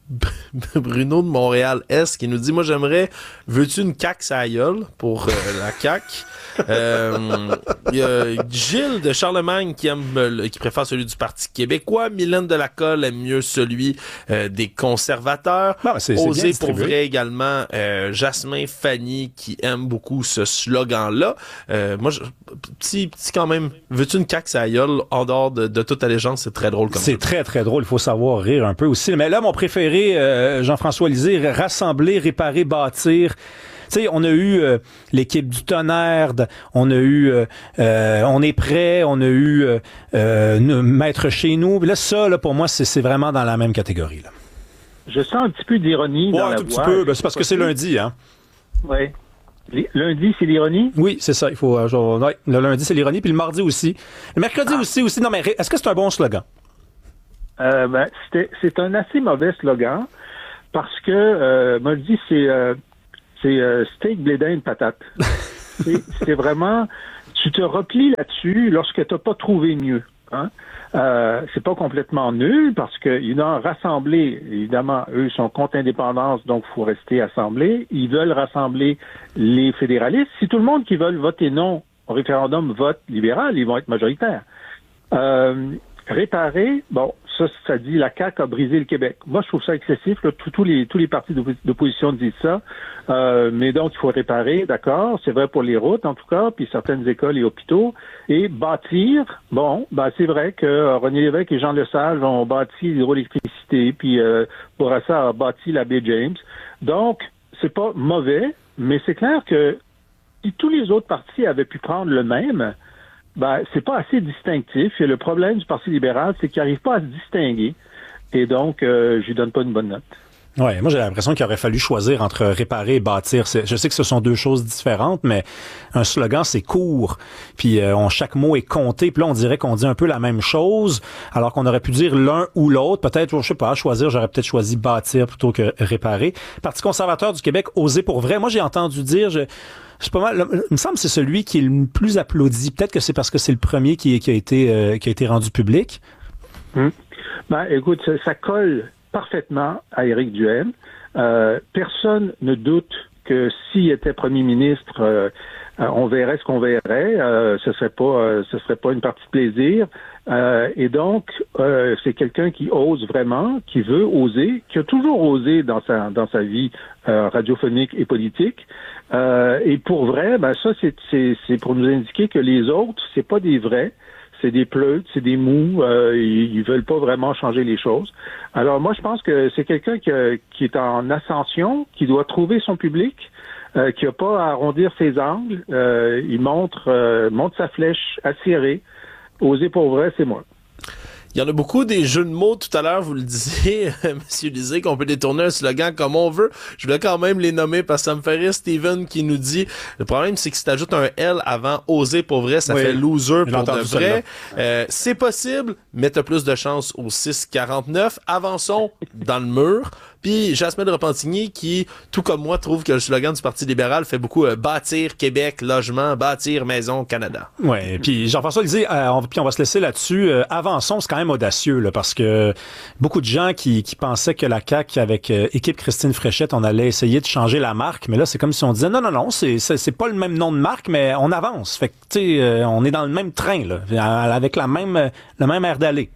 Bruno de Montréal-Est qui nous dit « Moi, j'aimerais, veux-tu une C A Q sa gueule pour euh, la C A Q? » Euh, il y a Gilles de Charlemagne qui aime euh, qui préfère celui du Parti québécois. Mylène de la Colle aime mieux celui euh, des conservateurs. Non, c'est, c'est Osez pour vrai également. Euh, Jasmin Fanny qui aime beaucoup ce slogan-là. Euh, moi, je, petit, petit quand même, veux-tu une C A Q sa gueule en dehors de, de toute allégeance, c'est très drôle comme ça. C'est très, très drôle. Il faut savoir rire un peu aussi. Mais là, mon préféré, euh, Jean-François Lisée, rassembler, réparer, bâtir. Tu sais, on a eu euh, l'équipe du Tonnerre, on a eu euh, euh, On est prêt, on a eu euh, euh, Maître chez nous. Là, ça, là, pour moi, c'est, c'est vraiment dans la même catégorie. Là. Je sens un petit peu d'ironie ouais, dans un la tout voix. petit peu. Ben, c'est parce que c'est lundi, hein. Oui. Lundi, c'est l'ironie? Oui, c'est ça. Il faut. Euh, genre, ouais, le lundi, c'est l'ironie, puis le mardi aussi. Le mercredi ah. aussi, aussi. Non, mais est-ce que c'est un bon slogan? Euh, ben, c'était, c'est un assez mauvais slogan parce que, euh, moi, je dis, c'est. Euh, C'est euh, steak, blé d'Inde, patate. c'est, c'est vraiment... Tu te replies là-dessus lorsque tu n'as pas trouvé mieux. Hein? Euh, c'est pas complètement nul parce qu'ils ont rassemblé, évidemment, eux sont contre l'indépendance, donc il faut rester assemblés. Ils veulent rassembler les fédéralistes. Si tout le monde qui veut voter non au référendum vote libéral, ils vont être majoritaires. Euh, réparer, bon, ça, ça dit la C A Q a brisé le Québec. Moi, je trouve ça excessif. Là, tous, tous les tous les partis d'opposition disent ça. Euh, mais donc, il faut réparer, d'accord. C'est vrai pour les routes, en tout cas, puis certaines écoles et hôpitaux. Et bâtir, bon, ben, c'est vrai que René Lévesque et Jean Lesage ont bâti l'hydroélectricité, puis euh, Bourassa a bâti la baie James. Donc, c'est pas mauvais, mais c'est clair que si tous les autres partis avaient pu prendre le même, ben, c'est pas assez distinctif. Et le problème du Parti libéral, c'est qu'il n'arrive pas à se distinguer. Et donc, euh, je lui donne pas une bonne note. Ouais, moi j'ai l'impression qu'il aurait fallu choisir entre réparer et bâtir. C'est, je sais que ce sont deux choses différentes, mais un slogan c'est court, puis euh, on, chaque mot est compté, puis là on dirait qu'on dit un peu la même chose, alors qu'on aurait pu dire l'un ou l'autre. Peut-être, je sais pas, choisir, j'aurais peut-être choisi bâtir plutôt que réparer. Parti conservateur du Québec, oser pour vrai. Moi j'ai entendu dire, je, c'est pas mal. Il me semble que c'est celui qui est le plus applaudi. Peut-être que c'est parce que c'est le premier qui, qui a été euh, qui a été rendu public. Hum. Ben, écoute, ça, ça colle parfaitement à Éric Duhaime. Euh, personne ne doute que s'il était premier ministre, euh, on verrait ce qu'on verrait. Euh, ce serait pas, euh, ce serait pas une partie de plaisir. Euh, et donc, euh, c'est quelqu'un qui ose vraiment, qui veut oser, qui a toujours osé dans sa dans sa vie euh, radiophonique et politique. Euh, et pour vrai, ben ça, c'est c'est c'est pour nous indiquer que les autres, c'est pas des vrais. C'est des pleutes, c'est des mous, euh, ils, ils veulent pas vraiment changer les choses. Alors moi, je pense que c'est quelqu'un qui, a, qui est en ascension, qui doit trouver son public, euh, qui a pas à arrondir ses angles. Euh, il montre, euh, montre sa flèche acérée. Oser pour vrai, c'est moi. Il y en a beaucoup des jeux de mots tout à l'heure, vous le disiez, Monsieur Lisée, qu'on peut détourner un slogan comme on veut. Je voulais quand même les nommer parce que ça me fait rire Steven qui nous dit, le problème c'est que si t'ajoutes un L avant oser pour vrai, ça oui, fait loser pour de vrai. Euh, c'est possible, mais t'as plus de chance au six quarante-neuf. Avançons dans le mur. Puis Jasmine Repentigny qui, tout comme moi, trouve que le slogan du Parti libéral fait beaucoup euh, bâtir Québec, logement, bâtir maison, Canada. Ouais. Puis Jean-François disait, euh, on, puis on va se laisser là-dessus. Euh, avançons, c'est quand même audacieux là, parce que beaucoup de gens qui, qui pensaient que la C A Q avec euh, équipe Christine Fréchette, on allait essayer de changer la marque, mais là c'est comme si on disait non non non, c'est c'est, c'est pas le même nom de marque, mais on avance. Fait que tu sais, euh, on est dans le même train là, avec la même le même air d'aller.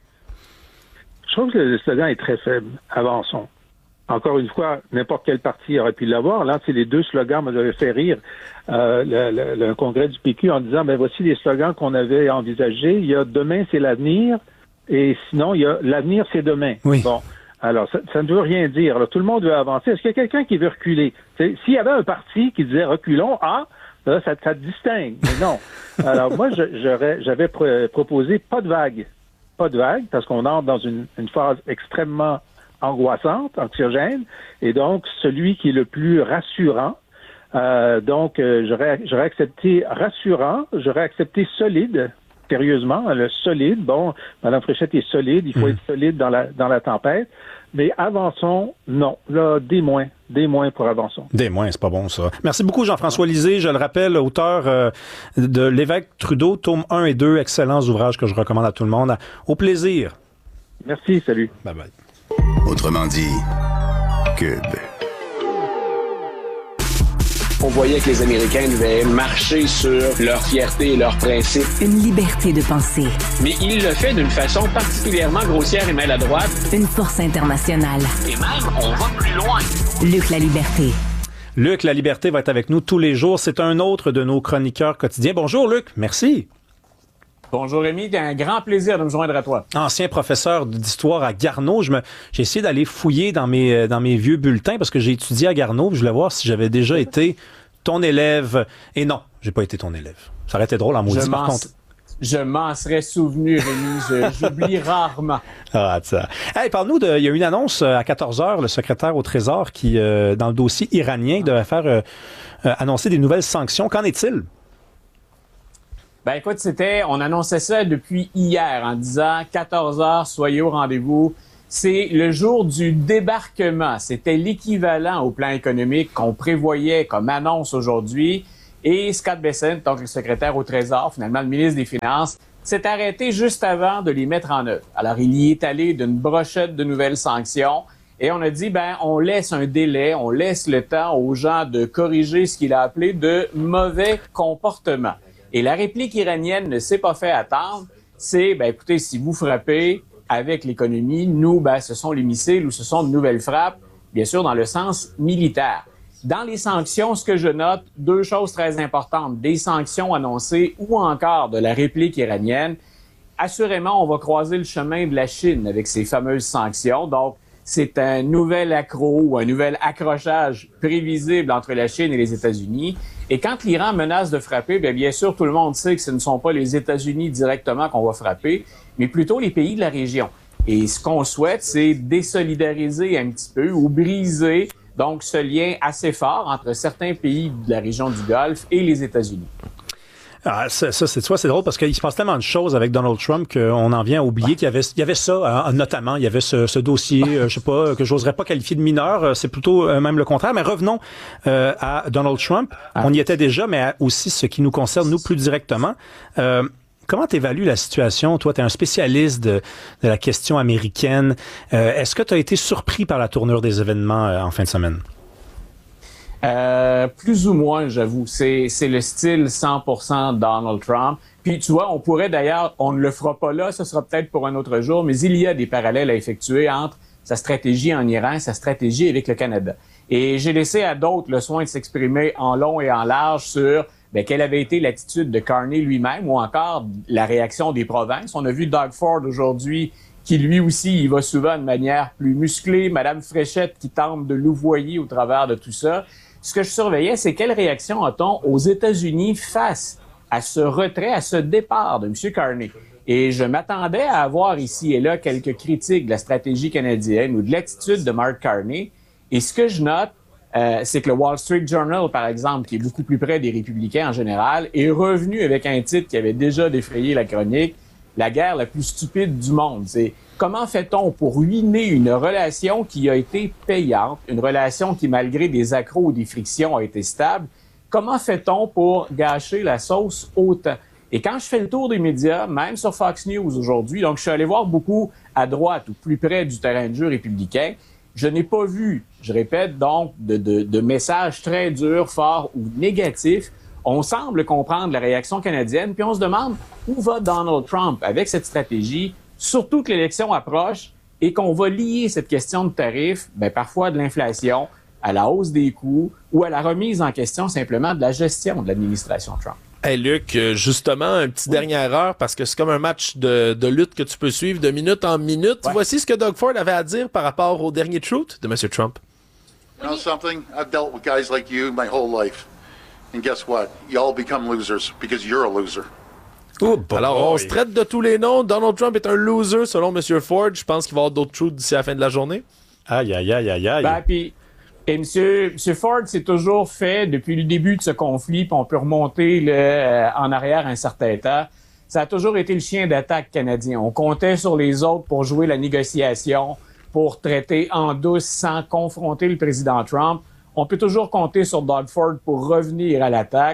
Je trouve que le slogan est très faible. Avançons. Encore une fois, n'importe quel parti aurait pu l'avoir. Là, c'est les deux slogans, moi, j'avais fait rire euh, le, le, le congrès du P Q en disant, ben voici les slogans qu'on avait envisagés. Il y a demain, c'est l'avenir, et sinon, il y a l'avenir, c'est demain. Oui. Bon, alors, ça, ça ne veut rien dire. Là, tout le monde veut avancer. Est-ce qu'il y a quelqu'un qui veut reculer? T'sais, s'il y avait un parti qui disait reculons, ah, là, ça, ça te distingue. Mais non. Alors, moi, je, j'aurais, j'avais pro- proposé pas de vague. Pas de vague, parce qu'on entre dans une, une phase extrêmement angoissante, anxiogène, et donc celui qui est le plus rassurant. Euh, donc, euh, j'aurais, j'aurais accepté rassurant, j'aurais accepté solide, sérieusement, le solide. Bon, Mme Fréchette est solide, il faut mmh. être solide dans la dans la tempête, mais avançons, non. Là, des moins, des moins pour avançons. Des moins, c'est pas bon ça. Merci beaucoup Jean-François Lisée, je le rappelle, auteur euh, de L'évêque Trudeau, tome un et deux, excellents ouvrages que je recommande à tout le monde. Au plaisir. Merci, salut. Bye bye. Autrement dit, Cube. On voyait que les Américains devaient marcher sur leur fierté et leurs principes. Une liberté de penser. Mais il le fait d'une façon particulièrement grossière et maladroite. Une force internationale. Et même, on va plus loin. Luc La Liberté. Luc La Liberté va être avec nous tous les jours. C'est un autre de nos chroniqueurs quotidiens. Bonjour Luc, merci. Bonjour Rémi, c'est un grand plaisir de me joindre à toi. Ancien professeur d'histoire à Garneau, je me, j'ai essayé d'aller fouiller dans mes, dans mes vieux bulletins parce que j'ai étudié à Garneau. Je voulais voir si j'avais déjà été ton élève. Et non, j'ai pas été ton élève. Ça aurait été drôle en maudit par contre. Je m'en serais souvenu, Rémi. Je, j'oublie rarement. Ah, ça. Hey, parle-nous de. Il y a une annonce à quatorze heures, le secrétaire au Trésor qui, euh, dans le dossier iranien, devait faire euh, euh, annoncer des nouvelles sanctions. Qu'en est-il? Ben écoute, c'était, on annonçait ça depuis hier en disant quatorze heures, soyez au rendez-vous. C'est le jour du débarquement. C'était l'équivalent au plan économique qu'on prévoyait comme annonce aujourd'hui. Et Scott Bessent, donc le secrétaire au Trésor, finalement le ministre des Finances, s'est arrêté juste avant de les mettre en œuvre. Alors il y est allé d'une brochette de nouvelles sanctions. Et on a dit, ben, on laisse un délai, on laisse le temps aux gens de corriger ce qu'il a appelé de mauvais comportement. Et la réplique iranienne ne s'est pas fait attendre. C'est, ben, écoutez, si vous frappez avec l'économie, nous, ben, ce sont les missiles ou ce sont de nouvelles frappes, bien sûr, dans le sens militaire. Dans les sanctions, ce que je note, deux choses très importantes. Des sanctions annoncées ou encore de la réplique iranienne. Assurément, on va croiser le chemin de la Chine avec ces fameuses sanctions. Donc, c'est un nouvel accroc ou un nouvel accrochage prévisible entre la Chine et les États-Unis. Et quand l'Iran menace de frapper, bien, bien sûr, tout le monde sait que ce ne sont pas les États-Unis directement qu'on va frapper, mais plutôt les pays de la région. Et ce qu'on souhaite, c'est désolidariser un petit peu ou briser donc ce lien assez fort entre certains pays de la région du Golfe et les États-Unis. Ah, ça, ça c'est, tu vois, c'est drôle parce qu'il se passe tellement de choses avec Donald Trump qu'on en vient à oublier qu'il y avait, il y avait ça, hein, notamment, il y avait ce, ce dossier, euh, je sais pas, que j'oserais pas qualifier de mineur, euh, c'est plutôt euh, même le contraire. Mais revenons euh, à Donald Trump. Ah. On y était déjà, mais aussi ce qui nous concerne, nous, plus directement. Euh, Comment t'évalues la situation? Toi, tu es un spécialiste de, de la question américaine. Euh, est-ce que tu as été surpris par la tournure des événements euh, en fin de semaine? Euh, plus ou moins, j'avoue. C'est, c'est le style cent pour cent Donald Trump. Puis, tu vois, on pourrait d'ailleurs, on ne le fera pas là, ce sera peut-être pour un autre jour, mais il y a des parallèles à effectuer entre sa stratégie en Iran et sa stratégie avec le Canada. Et j'ai laissé à d'autres le soin de s'exprimer en long et en large sur ben, quelle avait été l'attitude de Carney lui-même ou encore la réaction des provinces. On a vu Doug Ford aujourd'hui qui lui aussi, il va souvent de manière plus musclée. Madame Fréchette qui tente de louvoyer au travers de tout ça. Ce que je surveillais, c'est quelle réaction a-t-on aux États-Unis face à ce retrait, à ce départ de M. Carney. Et je m'attendais à avoir ici et là quelques critiques de la stratégie canadienne ou de l'attitude de Mark Carney. Et ce que je note, euh, c'est que le Wall Street Journal, par exemple, qui est beaucoup plus près des républicains en général, est revenu avec un titre qui avait déjà défrayé la chronique, la guerre la plus stupide du monde. C'est comment fait-on pour ruiner une relation qui a été payante, une relation qui, malgré des accros ou des frictions, a été stable? Comment fait-on pour gâcher la sauce autant? Et quand je fais le tour des médias, même sur Fox News aujourd'hui, donc je suis allé voir beaucoup à droite ou plus près du terrain de jeu républicain, je n'ai pas vu, je répète donc, de, de, de messages très durs, forts ou négatifs. On semble comprendre la réaction canadienne, puis on se demande où va Donald Trump avec cette stratégie, surtout que l'élection approche et qu'on va lier cette question de tarifs, ben parfois de l'inflation, à la hausse des coûts ou à la remise en question simplement de la gestion de l'administration Trump. Hey Luc, justement, un petit oui. dernière heure, parce que c'est comme un match de, de lutte que tu peux suivre de minute en minute. Ouais. Voici ce que Doug Ford avait à dire par rapport au dernier truth de M. Trump. You know something? I've dealt with guys like you my whole life. And guess what? You all become losers because you're a loser. Oh, bon Alors, on se traite de tous les noms. Donald Trump est un loser, selon M. Ford. Je pense qu'il va y avoir d'autres truths d'ici à la fin de la journée. Aïe, aïe, aïe, aïe, aïe. Ben, puis, et M. M. Ford s'est toujours fait, depuis le début de ce conflit, puis on peut remonter le, euh, en arrière un certain temps, ça a toujours été le chien d'attaque canadien. On comptait sur les autres pour jouer la négociation, pour traiter en douce sans confronter le président Trump. On peut toujours compter sur Doug Ford pour revenir à l'attaque.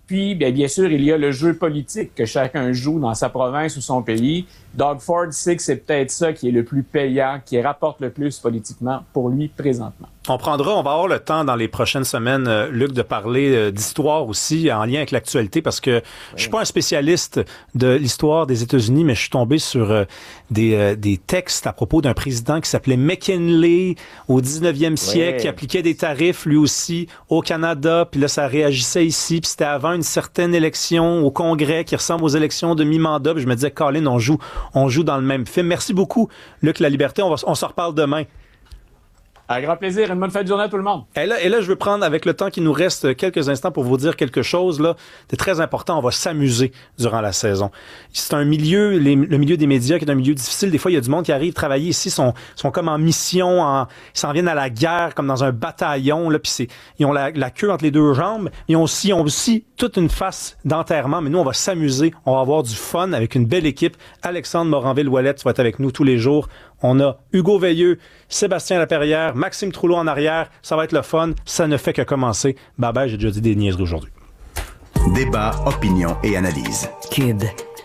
Puis, bien, bien sûr, il y a le jeu politique que chacun joue dans sa province ou son pays. Doug Ford sait que c'est peut-être ça qui est le plus payant, qui rapporte le plus politiquement pour lui présentement. On prendra, on va avoir le temps dans les prochaines semaines, euh, Luc, de parler euh, d'histoire aussi en lien avec l'actualité, parce que oui. je suis pas un spécialiste de l'histoire des États-Unis, mais je suis tombé sur euh, des, euh, des textes à propos d'un président qui s'appelait McKinley au dix-neuvième siècle, oui. qui appliquait des tarifs lui aussi au Canada, puis là ça réagissait ici, puis c'était avant une certaine élection au Congrès qui ressemble aux élections de mi-mandat, puis je me disais, Colin, on joue, on joue dans le même film. Merci beaucoup, Luc La Liberté, on va, on se reparle demain. Un grand plaisir, une bonne fin de journée à tout le monde. Et là, et là, je veux prendre, avec le temps qui nous reste, quelques instants pour vous dire quelque chose, là. C'est très important, on va s'amuser durant la saison. C'est un milieu, les, le milieu des médias qui est un milieu difficile. Des fois, il y a du monde qui arrive travailler ici, sont, sont comme en mission, en, ils s'en viennent à la guerre, comme dans un bataillon, là, puis c'est, ils ont la, la queue entre les deux jambes. Ils ont aussi, ils ont aussi toute une face d'enterrement, mais nous, on va s'amuser, on va avoir du fun avec une belle équipe. Alexandre Moranville-Ouellette, tu vas être avec nous tous les jours. On a Hugo Veilleux, Sébastien Laperrière, Maxime Trouleau en arrière. Ça va être le fun. Ça ne fait que commencer. Bye bye, j'ai déjà dit des niaiseries aujourd'hui. Débat, opinion et analyse. Cube.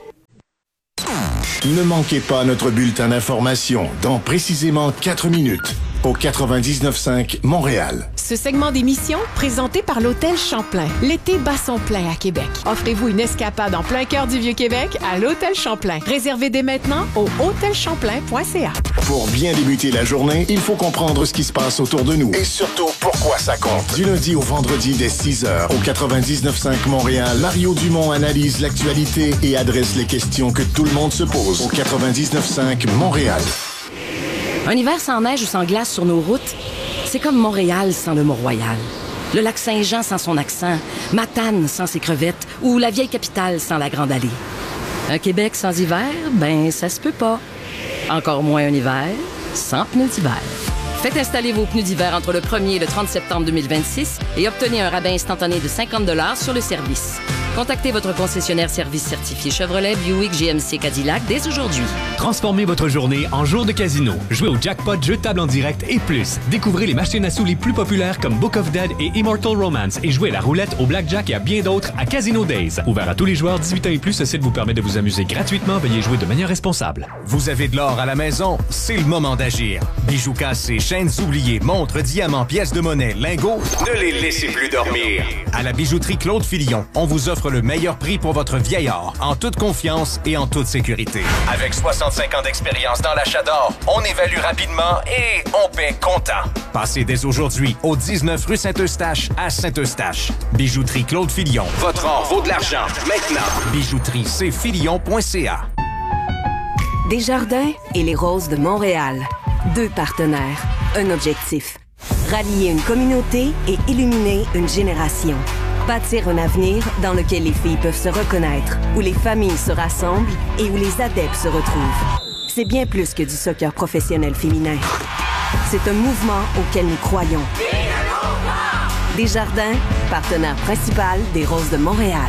Ne manquez pas notre bulletin d'information dans précisément quatre minutes au quatre-vingt-dix-neuf cinq Montréal. Ce segment d'émission, présenté par l'Hôtel Champlain. L'été bat son plein à Québec. Offrez-vous une escapade en plein cœur du Vieux-Québec à l'Hôtel Champlain. Réservez dès maintenant au hôtel champlain point c a. Pour bien débuter la journée, il faut comprendre ce qui se passe autour de nous. Et surtout, pourquoi ça compte. Du lundi au vendredi dès six heures au quatre-vingt-dix-neuf cinq Montréal, Mario Dumont analyse l'actualité et adresse les questions que tout le monde se pose au quatre-vingt-dix-neuf cinq Montréal. Un hiver sans neige ou sans glace sur nos routes, c'est comme Montréal sans le Mont-Royal. Le lac Saint-Jean sans son accent, Matane sans ses crevettes ou la vieille capitale sans la Grande Allée. Un Québec sans hiver, ben ça se peut pas. Encore moins un hiver sans pneus d'hiver. Faites installer vos pneus d'hiver entre le premier et le trente septembre deux mille vingt-six et obtenez un rabais instantané de cinquante dollars sur le service. Contactez votre concessionnaire service certifié Chevrolet, Buick, G M C, Cadillac dès aujourd'hui. Transformez votre journée en jour de casino. Jouez au jackpot, jeux de table en direct et plus. Découvrez les machines à sous les plus populaires comme Book of Dead et Immortal Romance et jouez à la roulette, au blackjack et à bien d'autres à Casino Days. Ouvert à tous les joueurs dix-huit ans et plus, ce site vous permet de vous amuser gratuitement. Veuillez jouer de manière responsable. Vous avez de l'or à la maison? C'est le moment d'agir. Bijoux cassés, chaînes oubliées, montres, diamants, pièces de monnaie, lingots, ne les laissez plus dormir. À la bijouterie Claude Filion, on vous offre le meilleur prix pour votre vieil or, en toute confiance et en toute sécurité. Avec soixante-cinq ans d'expérience dans l'achat d'or, on évalue rapidement et on paie comptant. Passez dès aujourd'hui au dix-neuf rue Saint-Eustache à Saint-Eustache. Bijouterie Claude Filion. Votre or vaut de l'argent. Maintenant. Bijouterie c filion point c a. Desjardins et les Roses de Montréal. Deux partenaires, un objectif. Rallier une communauté et illuminer une génération. Bâtir un avenir dans lequel les filles peuvent se reconnaître, où les familles se rassemblent et où les adeptes se retrouvent. C'est bien plus que du soccer professionnel féminin. C'est un mouvement auquel nous croyons. Desjardins, partenaire principal des Roses de Montréal.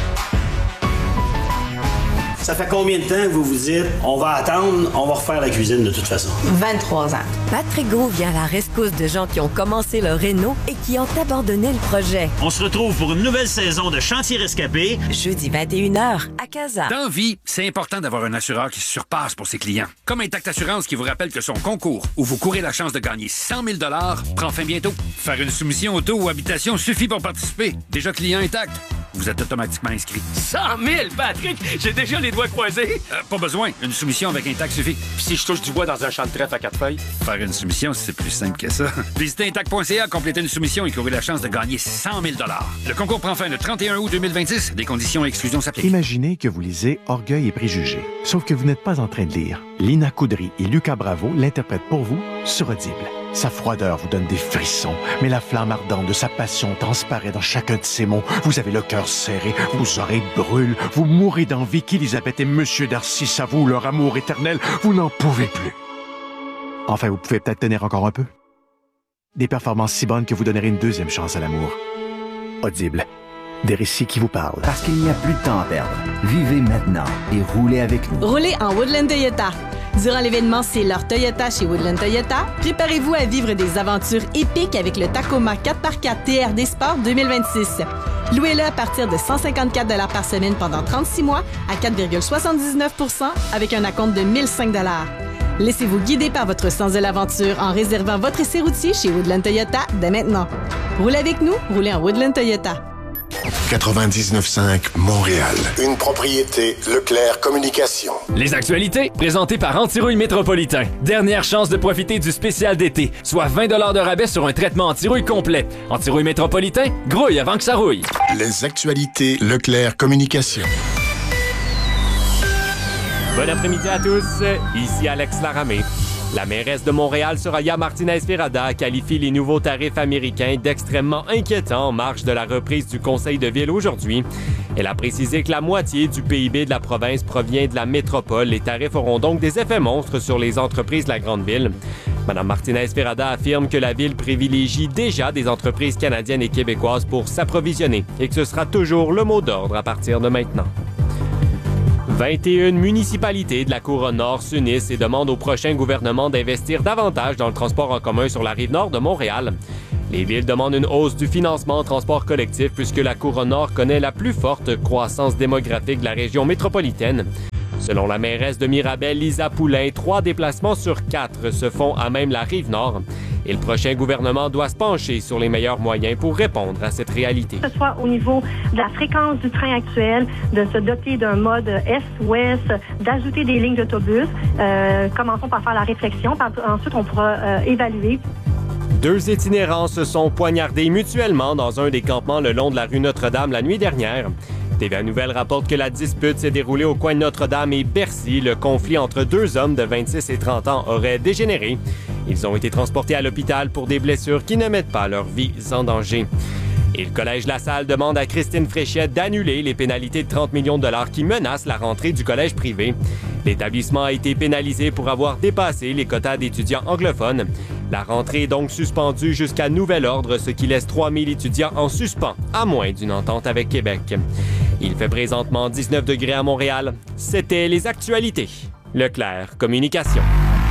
Ça fait combien de temps que vous vous dites on va attendre, on va refaire la cuisine de toute façon? vingt-trois ans. Patrick Gros vient à la rescousse de gens qui ont commencé leur réno et qui ont abandonné le projet. On se retrouve pour une nouvelle saison de Chantier Rescapé. Jeudi vingt et une heures à Casa. Dans la vie, c'est important d'avoir un assureur qui se surpasse pour ses clients. Comme Intact Assurance qui vous rappelle que son concours, où vous courez la chance de gagner cent mille dollars, prend fin bientôt. Faire une soumission auto ou habitation suffit pour participer. Déjà client Intact, vous êtes automatiquement inscrit. cent mille, Patrick! J'ai déjà les doigts croisés. Euh, pas besoin. Une soumission avec Intact suffit. Puis si je touche du bois dans un champ de trèfle à quatre feuilles? Faire une soumission, c'est plus simple que ça. Visitez intact point c a, complétez une soumission et courez la chance de gagner cent mille dollars. Le concours prend fin le trente et un août deux mille vingt-six. Des conditions et exclusions s'appliquent. Imaginez que vous lisez Orgueil et préjugés. Sauf que vous n'êtes pas en train de lire. Lina Coudry et Lucas Bravo l'interprètent pour vous sur Audible. Sa froideur vous donne des frissons, mais la flamme ardente de sa passion transparaît dans chacun de ses mots. Vous avez le cœur serré, vos oreilles brûlent, vous mourrez d'envie qu'Élisabeth et Monsieur Darcy s'avouent leur amour éternel. Vous n'en pouvez plus. Enfin, vous pouvez peut-être tenir encore un peu. Des performances si bonnes que vous donnerez une deuxième chance à l'amour. Audible. Des récits qui vous parlent. Parce qu'il n'y a plus de temps à perdre. Vivez maintenant et roulez avec nous. Roulez en Woodland Toyota. Durant l'événement C'est leur Toyota chez Woodland Toyota, préparez-vous à vivre des aventures épiques avec le Tacoma quatre par quatre T R D Sport deux mille vingt-six. Louez-le à partir de cent cinquante-quatre dollars par semaine pendant trente-six mois à quatre virgule soixante-dix-neuf pour cent avec un acompte de mille cinq dollars. Laissez-vous guider par votre sens de l'aventure en réservant votre essai routier chez Woodland Toyota dès maintenant. Roulez avec nous, roulez en Woodland Toyota. quatre-vingt-dix-neuf cinq Montréal. Une propriété Leclerc Communication. Les actualités, présentées par Antirouille Métropolitain. Dernière chance de profiter du spécial d'été, soit vingt dollars de rabais sur un traitement anti-rouille complet. Antirouille Métropolitain, grouille avant que ça rouille. Les actualités Leclerc Communication. Bon après-midi à tous, ici Alex Laramé. La mairesse de Montréal, Soraya Martinez-Ferrada, qualifie les nouveaux tarifs américains d'extrêmement inquiétants en marge de la reprise du Conseil de ville aujourd'hui. Elle a précisé que la moitié du P I B de la province provient de la métropole. Les tarifs auront donc des effets monstres sur les entreprises de la grande ville. Mme Martinez-Ferrada affirme que la ville privilégie déjà des entreprises canadiennes et québécoises pour s'approvisionner et que ce sera toujours le mot d'ordre à partir de maintenant. vingt et une municipalités de la Couronne Nord s'unissent et demandent au prochain gouvernement d'investir davantage dans le transport en commun sur la rive nord de Montréal. Les villes demandent une hausse du financement en transport collectif puisque la Couronne Nord connaît la plus forte croissance démographique de la région métropolitaine. Selon la mairesse de Mirabel, Lisa Poulain, trois déplacements sur quatre se font à même la rive nord. Et le prochain gouvernement doit se pencher sur les meilleurs moyens pour répondre à cette réalité. Que ce soit au niveau de la fréquence du train actuel, de se doter d'un mode est-ouest, d'ajouter des lignes d'autobus. Euh, commençons par faire la réflexion, ensuite on pourra euh, évaluer. Deux itinérants se sont poignardés mutuellement dans un des campements le long de la rue Notre-Dame la nuit dernière. T V A Nouvelles rapporte que la dispute s'est déroulée au coin de Notre-Dame et Bercy. Le conflit entre deux hommes de vingt-six et trente ans aurait dégénéré. Ils ont été transportés à l'hôpital pour des blessures qui ne mettent pas leur vie en danger. Et le Collège La Salle demande à Christine Fréchette d'annuler les pénalités de trente millions de dollars qui menacent la rentrée du collège privé. L'établissement a été pénalisé pour avoir dépassé les quotas d'étudiants anglophones. La rentrée est donc suspendue jusqu'à nouvel ordre, ce qui laisse trois mille étudiants en suspens, à moins d'une entente avec Québec. Il fait présentement dix-neuf degrés à Montréal. C'était les actualités. Leclerc Communication.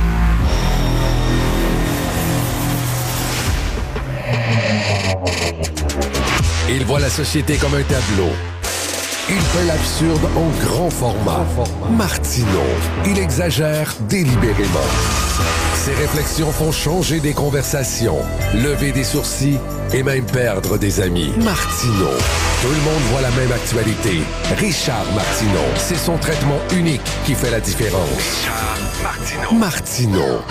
Il voit la société comme un tableau. Il fait l'absurde en grand format. Martineau, il exagère délibérément. Ses réflexions font changer des conversations, lever des sourcils et même perdre des amis. Martineau, tout le monde voit la même actualité. Richard Martineau, c'est son traitement unique qui fait la différence. Richard Martineau. Martineau.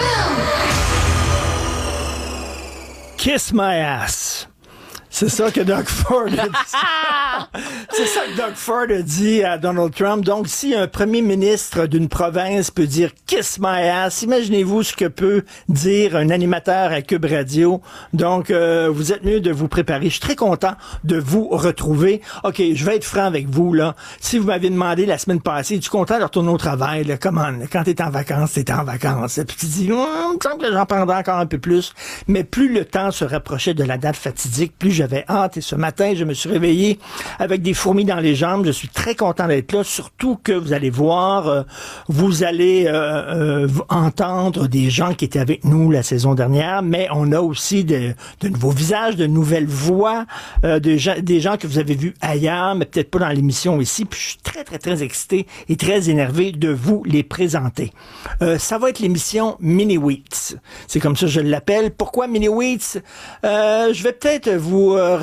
Kiss my ass. C'est ça que Doug Ford a dit. C'est ça que Doug Ford a dit à Donald Trump. Donc, si un premier ministre d'une province peut dire « kiss my ass », imaginez-vous ce que peut dire un animateur à Cube Radio. Donc, euh, vous êtes mieux de vous préparer. Je suis très content de vous retrouver. OK, je vais être franc avec vous, là. Si vous m'aviez demandé la semaine passée, es-tu content de retourner au travail, là? Comment, quand t'es en vacances, t'es en vacances. Puis tu dis, oh, il me semble que j'en prendrai encore un peu plus. Mais plus le temps se rapprochait de la date fatidique, plus j'avais hâte. Et ce matin, je me suis réveillé avec des fourmis dans les jambes. Je suis très content d'être là, surtout que vous allez voir, euh, vous allez euh, euh, entendre des gens qui étaient avec nous la saison dernière, mais on a aussi de, de nouveaux visages, de nouvelles voix, euh, de gens, des gens que vous avez vus ailleurs, mais peut-être pas dans l'émission ici. Puis je suis très, très, très excité et très énervé de vous les présenter. Euh, ça va être l'émission Mini-Wheats. C'est comme ça que je l'appelle. Pourquoi Mini-Wheats? Euh, je vais peut-être vous euh,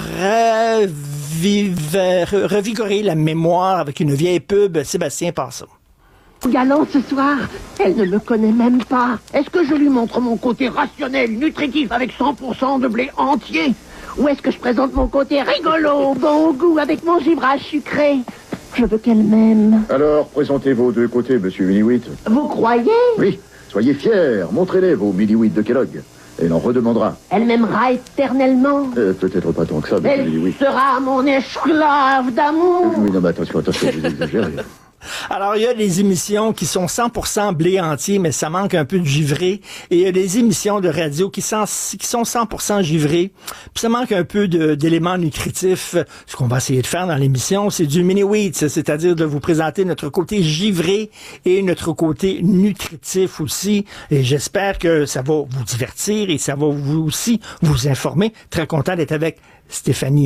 reviver, revigorer la mémoire avec une vieille pub. Sébastien, passe ça. Galant ce soir, elle ne me connaît même pas. Est-ce que je lui montre mon côté rationnel, nutritif avec cent pour cent de blé entier? Ou est-ce que je présente mon côté rigolo, bon goût avec mon givrage sucré? Je veux qu'elle m'aime. Alors, présentez vos deux côtés, monsieur Mini-Wheat. Vous croyez? Oui, soyez fiers, montrez-les vos Mini-Wheat de Kellogg. Elle en redemandera. Elle m'aimera éternellement. Euh, peut-être pas tant que ça, monsieur Elle Mini-Wheat. sera mon esclave d'amour. Oui, non, mais attention, attention, vous exagérez. Alors, il y a des émissions qui sont cent pour cent blé entier, mais ça manque un peu de givré. Et il y a des émissions de radio qui sont, qui sont cent pour cent givrées, puis ça manque un peu de, d'éléments nutritifs. Ce qu'on va essayer de faire dans l'émission, c'est du mini-wheat, c'est-à-dire de vous présenter notre côté givré et notre côté nutritif aussi. Et j'espère que ça va vous divertir et ça va vous aussi vous informer. Très content d'être avec Stéphanie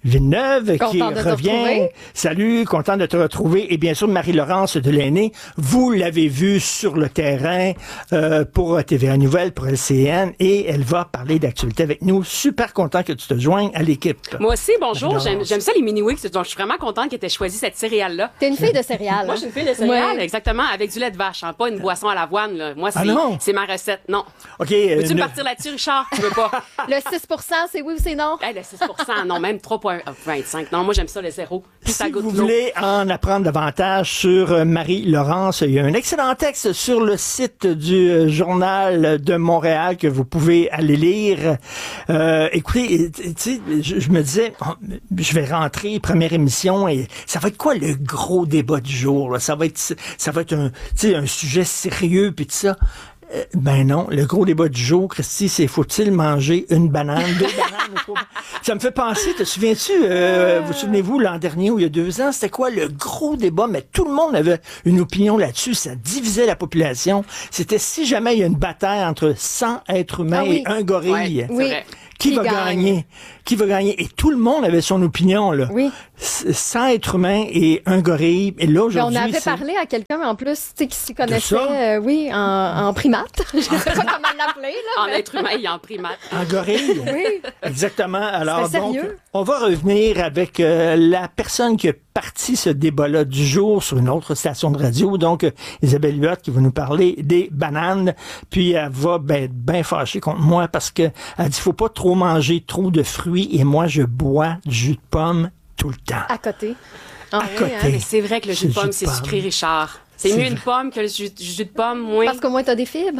Villeneuve qui Content de te revient. retrouver. Salut, content de te retrouver. Et bien sûr, Marie-Laurence Delaunay, vous l'avez vue sur le terrain euh, pour T V A Nouvelles, pour L C N, et elle va parler d'actualité avec nous. Super content que tu te joignes à l'équipe. Moi aussi, bonjour. Marie-Laurence. J'aime, j'aime ça, les mini-weeks. Donc, je suis vraiment contente qu'elle ait choisi cette céréale-là. T'es une fille de céréales. Moi, je suis une fille de céréales, Ouais. exactement, avec du lait de vache, hein, pas une boisson à l'avoine. Là. Moi, c'est, Ah non? c'est ma recette. Non. OK. euh, Veux-tu ne- partir là-dessus, Richard? Tu veux pas? Le six pour cent, c'est oui ou c'est non? Hey, le six pour cent, non, même trois virgule vingt-cinq. Non, moi, j'aime ça, le zéro. Plus ça Si goûte vous l'eau. voulez en apprendre davantage sur euh, Marie-Laurence, il y a un excellent texte sur le site du euh, Journal de Montréal que vous pouvez aller lire. Euh, écoutez, tu sais, je, je me disais, oh, je vais rentrer, première émission, et ça va être quoi le gros débat du jour? Là? Ça va être, ça va être un, tu sais, un sujet sérieux, puis tout ça. Euh, ben non, le gros débat du jour, Christy, c'est faut-il manger une banane, deux bananes ou trois? Ça me fait penser, te souviens-tu, euh, vous souvenez-vous, l'an dernier ou il y a deux ans, c'était quoi le gros débat? Mais tout le monde avait une opinion là-dessus, ça divisait la population. C'était si jamais il y a une bataille entre cent êtres humains Ah oui. et un gorille. Ouais, c'est Oui. vrai. Qui, Qui va gagne? gagner? Qui va gagner? Et tout le monde avait son opinion, là. Oui. C- cent êtres humains et un gorille. Et là, Puis on aujourd'hui, avait c'est- parlé à quelqu'un, en plus, tu sais, qui s'y ça? connaissait, euh, oui, en, en primate. Je sais pas comment l'appeler, là. En mais- être humain et en primate. Un gorille? Oui. Exactement. Alors, C'était donc, sérieux. on va revenir avec euh, la personne qui a parti ce débat-là du jour sur une autre station de radio. Donc, euh, Isabelle Huot qui va nous parler des bananes. Puis, elle va ben, être bien fâchée contre moi parce que elle dit, faut pas trop manger trop de fruits et moi, je bois du jus de pomme tout le temps. À côté. Ah, À oui, côté. hein. Mais c'est vrai que le jus de C'est pomme, jus de c'est pomme. sucré, Richard. C'est, C'est mieux vrai. une pomme que le jus, jus de pomme, moins. Parce qu'au moins, t'as des fibres.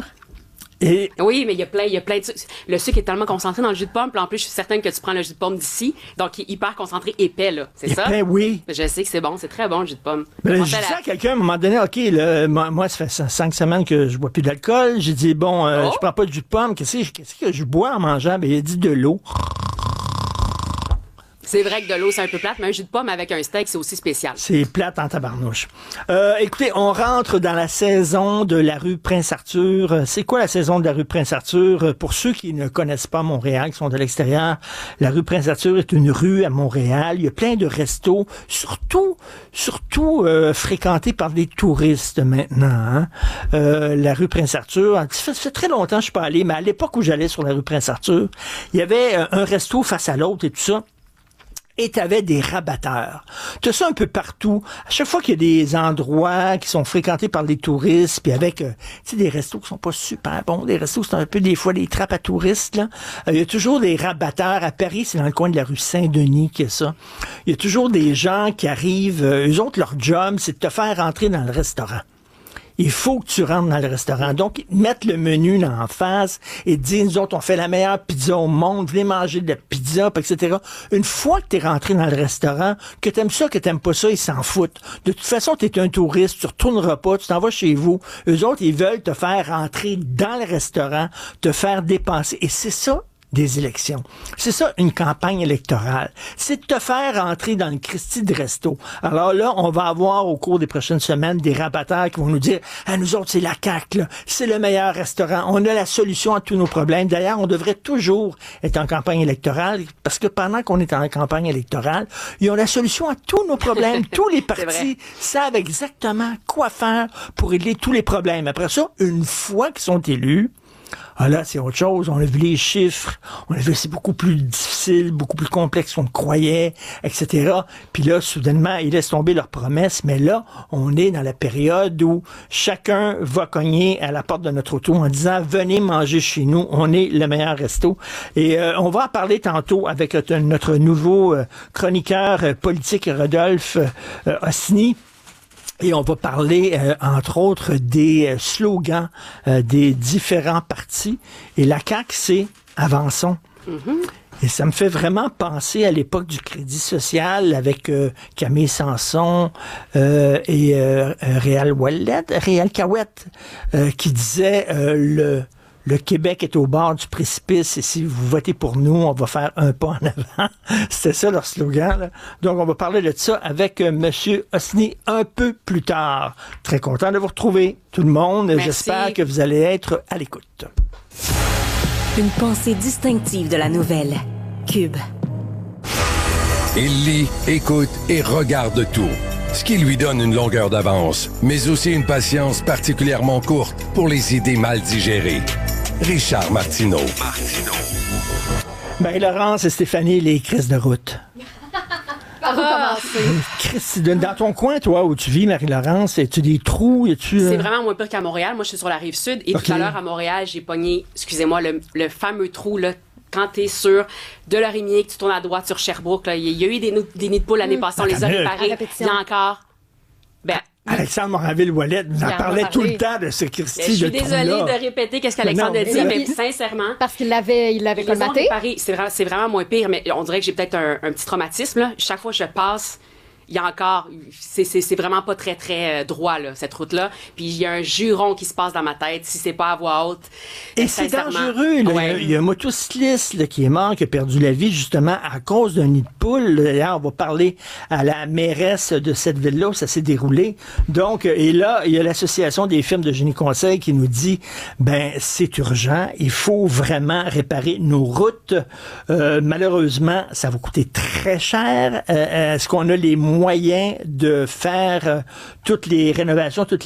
Et Oui, mais il y a plein, il y a plein de sucre. Le sucre est tellement concentré dans le jus de pomme, puis en plus, je suis certaine que tu prends le jus de pomme d'ici, donc il est hyper concentré, épais, là. C'est ça? épais, oui. Je sais que c'est bon, c'est très bon, le jus de pomme. Ben, Je je pensais à disais la- à quelqu'un à un moment donné, OK, là, moi, moi, ça fait cin- cinq semaines que je bois plus d'alcool. J'ai dit, bon, euh, Oh. je prends pas de jus de pomme. Qu'est-ce que, qu'est-ce que je bois en mangeant? Ben, il a dit de l'eau. C'est vrai que de l'eau, c'est un peu plate, mais un jus de pomme avec un steak, c'est aussi spécial. C'est plate en tabarnouche. Euh, écoutez, on rentre dans la saison de la rue Prince-Arthur. Euh, C'est quoi la saison de la rue Prince-Arthur? Euh, Pour ceux qui ne connaissent pas Montréal, qui sont de l'extérieur, la rue Prince-Arthur est une rue à Montréal. Il y a plein de restos, surtout, surtout euh, fréquentés par des touristes maintenant. Hein. Euh, la rue Prince-Arthur, ça fait, ça fait très longtemps que je suis pas allé, mais à l'époque où j'allais sur la rue Prince-Arthur, il y avait euh, un resto face à l'autre et tout ça. Et t'avais des rabatteurs. Tu as ça un peu partout. À chaque fois qu'il y a des endroits qui sont fréquentés par des touristes, puis avec euh, tu sais, des restos qui sont pas super bons, des restos c'est un peu des fois des trappes à touristes, là. Euh, il y a toujours des rabatteurs. À Paris, c'est dans le coin de la rue Saint-Denis qu'il y a ça. Il y a toujours des gens qui arrivent, euh, eux autres, leur job, c'est de te faire rentrer dans le restaurant. Il faut que tu rentres dans le restaurant. Donc, ils mettent le menu là en face et disent, nous autres, on fait la meilleure pizza au monde, venez manger de la pizza, et cetera. Une fois que tu es rentré dans le restaurant, que t'aimes ça, que t'aimes pas ça, ils s'en foutent. De toute façon, tu es un touriste, tu retourneras pas, tu t'en vas chez vous. Eux autres, ils veulent te faire rentrer dans le restaurant, te faire dépenser. Et c'est ça, des élections. C'est ça, une campagne électorale. C'est de te faire entrer dans le Christie de resto. Alors là, on va avoir au cours des prochaines semaines des rabatteurs qui vont nous dire « Ah, nous autres, c'est la C A Q, là. C'est le meilleur restaurant. On a la solution à tous nos problèmes. » D'ailleurs, on devrait toujours être en campagne électorale parce que pendant qu'on est en campagne électorale, ils ont la solution à tous nos problèmes. Tous les partis savent exactement quoi faire pour régler tous les problèmes. Après ça, une fois qu'ils sont élus, ah là, c'est autre chose. On a vu les chiffres. On a vu c'est beaucoup plus difficile, beaucoup plus complexe qu'on le croyait, et cetera. Puis là, soudainement, ils laissent tomber leurs promesses. Mais là, on est dans la période où chacun va cogner à la porte de notre auto en disant « Venez manger chez nous. On est le meilleur resto. » Et euh, on va en parler tantôt avec euh, notre nouveau euh, chroniqueur euh, politique, Rodolphe euh, Osni. Et on va parler, euh, entre autres, des euh, slogans euh, des différents partis. Et la C A Q, c'est « Avançons ». Et ça me fait vraiment penser à l'époque du Crédit social avec euh, Camille Sanson euh, et euh, Réal Ouellet, Réal Cahouette, euh, qui disait euh, le... Le Québec est au bord du précipice et si vous votez pour nous, on va faire un pas en avant. C'était ça leur slogan, là. Donc, on va parler de ça avec euh, M. Osni un peu plus tard. Très content de vous retrouver, tout le monde. Merci. J'espère que vous allez être à l'écoute. Une pensée distinctive de la nouvelle. Cube. Il lit, écoute et regarde tout, ce qui lui donne une longueur d'avance, mais aussi une patience particulièrement courte pour les idées mal digérées. Richard Martineau. Ben, Laurence et Stéphanie, les crises de route. Par où commencer? Chris, dans ton coin, toi, où tu vis, Marie-Laurence, as-tu des trous? As-tu, euh... C'est vraiment moins pire qu'à Montréal. Moi, je suis sur la Rive-Sud. Et okay. tout à l'heure, à Montréal, j'ai pogné, excusez-moi, le, le fameux trou, là, quand t'es sur de Lorimier, que tu tournes à droite sur Sherbrooke. Là. Il y a eu des, des nids de poules l'année mmh. passée, on les a réparés. Il y a encore... Ben, Alexandre Moranville-Ouellet nous en parlait tout le temps de ce Christy. Je suis désolée de répéter qu'est-ce qu'Alexandre a dit, mais sincèrement... Parce qu'il l'avait, il l'avait colmaté. C'est vraiment, c'est vraiment moins pire, mais on dirait que j'ai peut-être un, un petit traumatisme. Là. Chaque fois que je passe... Il y a encore, c'est, c'est, c'est vraiment pas très, très droit, là, cette route-là. Puis il y a un juron qui se passe dans ma tête, si c'est pas à voix haute. Et c'est dangereux, là. Ouais. Il y a un motocycliste là, qui est mort, qui a perdu la vie, justement, à cause d'un nid de poule. Là, on va parler à la mairesse de cette ville-là où ça s'est déroulé. Donc, et là, il y a l'Association des firmes de génie conseil qui nous dit, ben, c'est urgent, il faut vraiment réparer nos routes. Euh, malheureusement, ça va coûter très cher. Euh, est-ce qu'on a les moyens de faire euh, toutes les rénovations, toutes les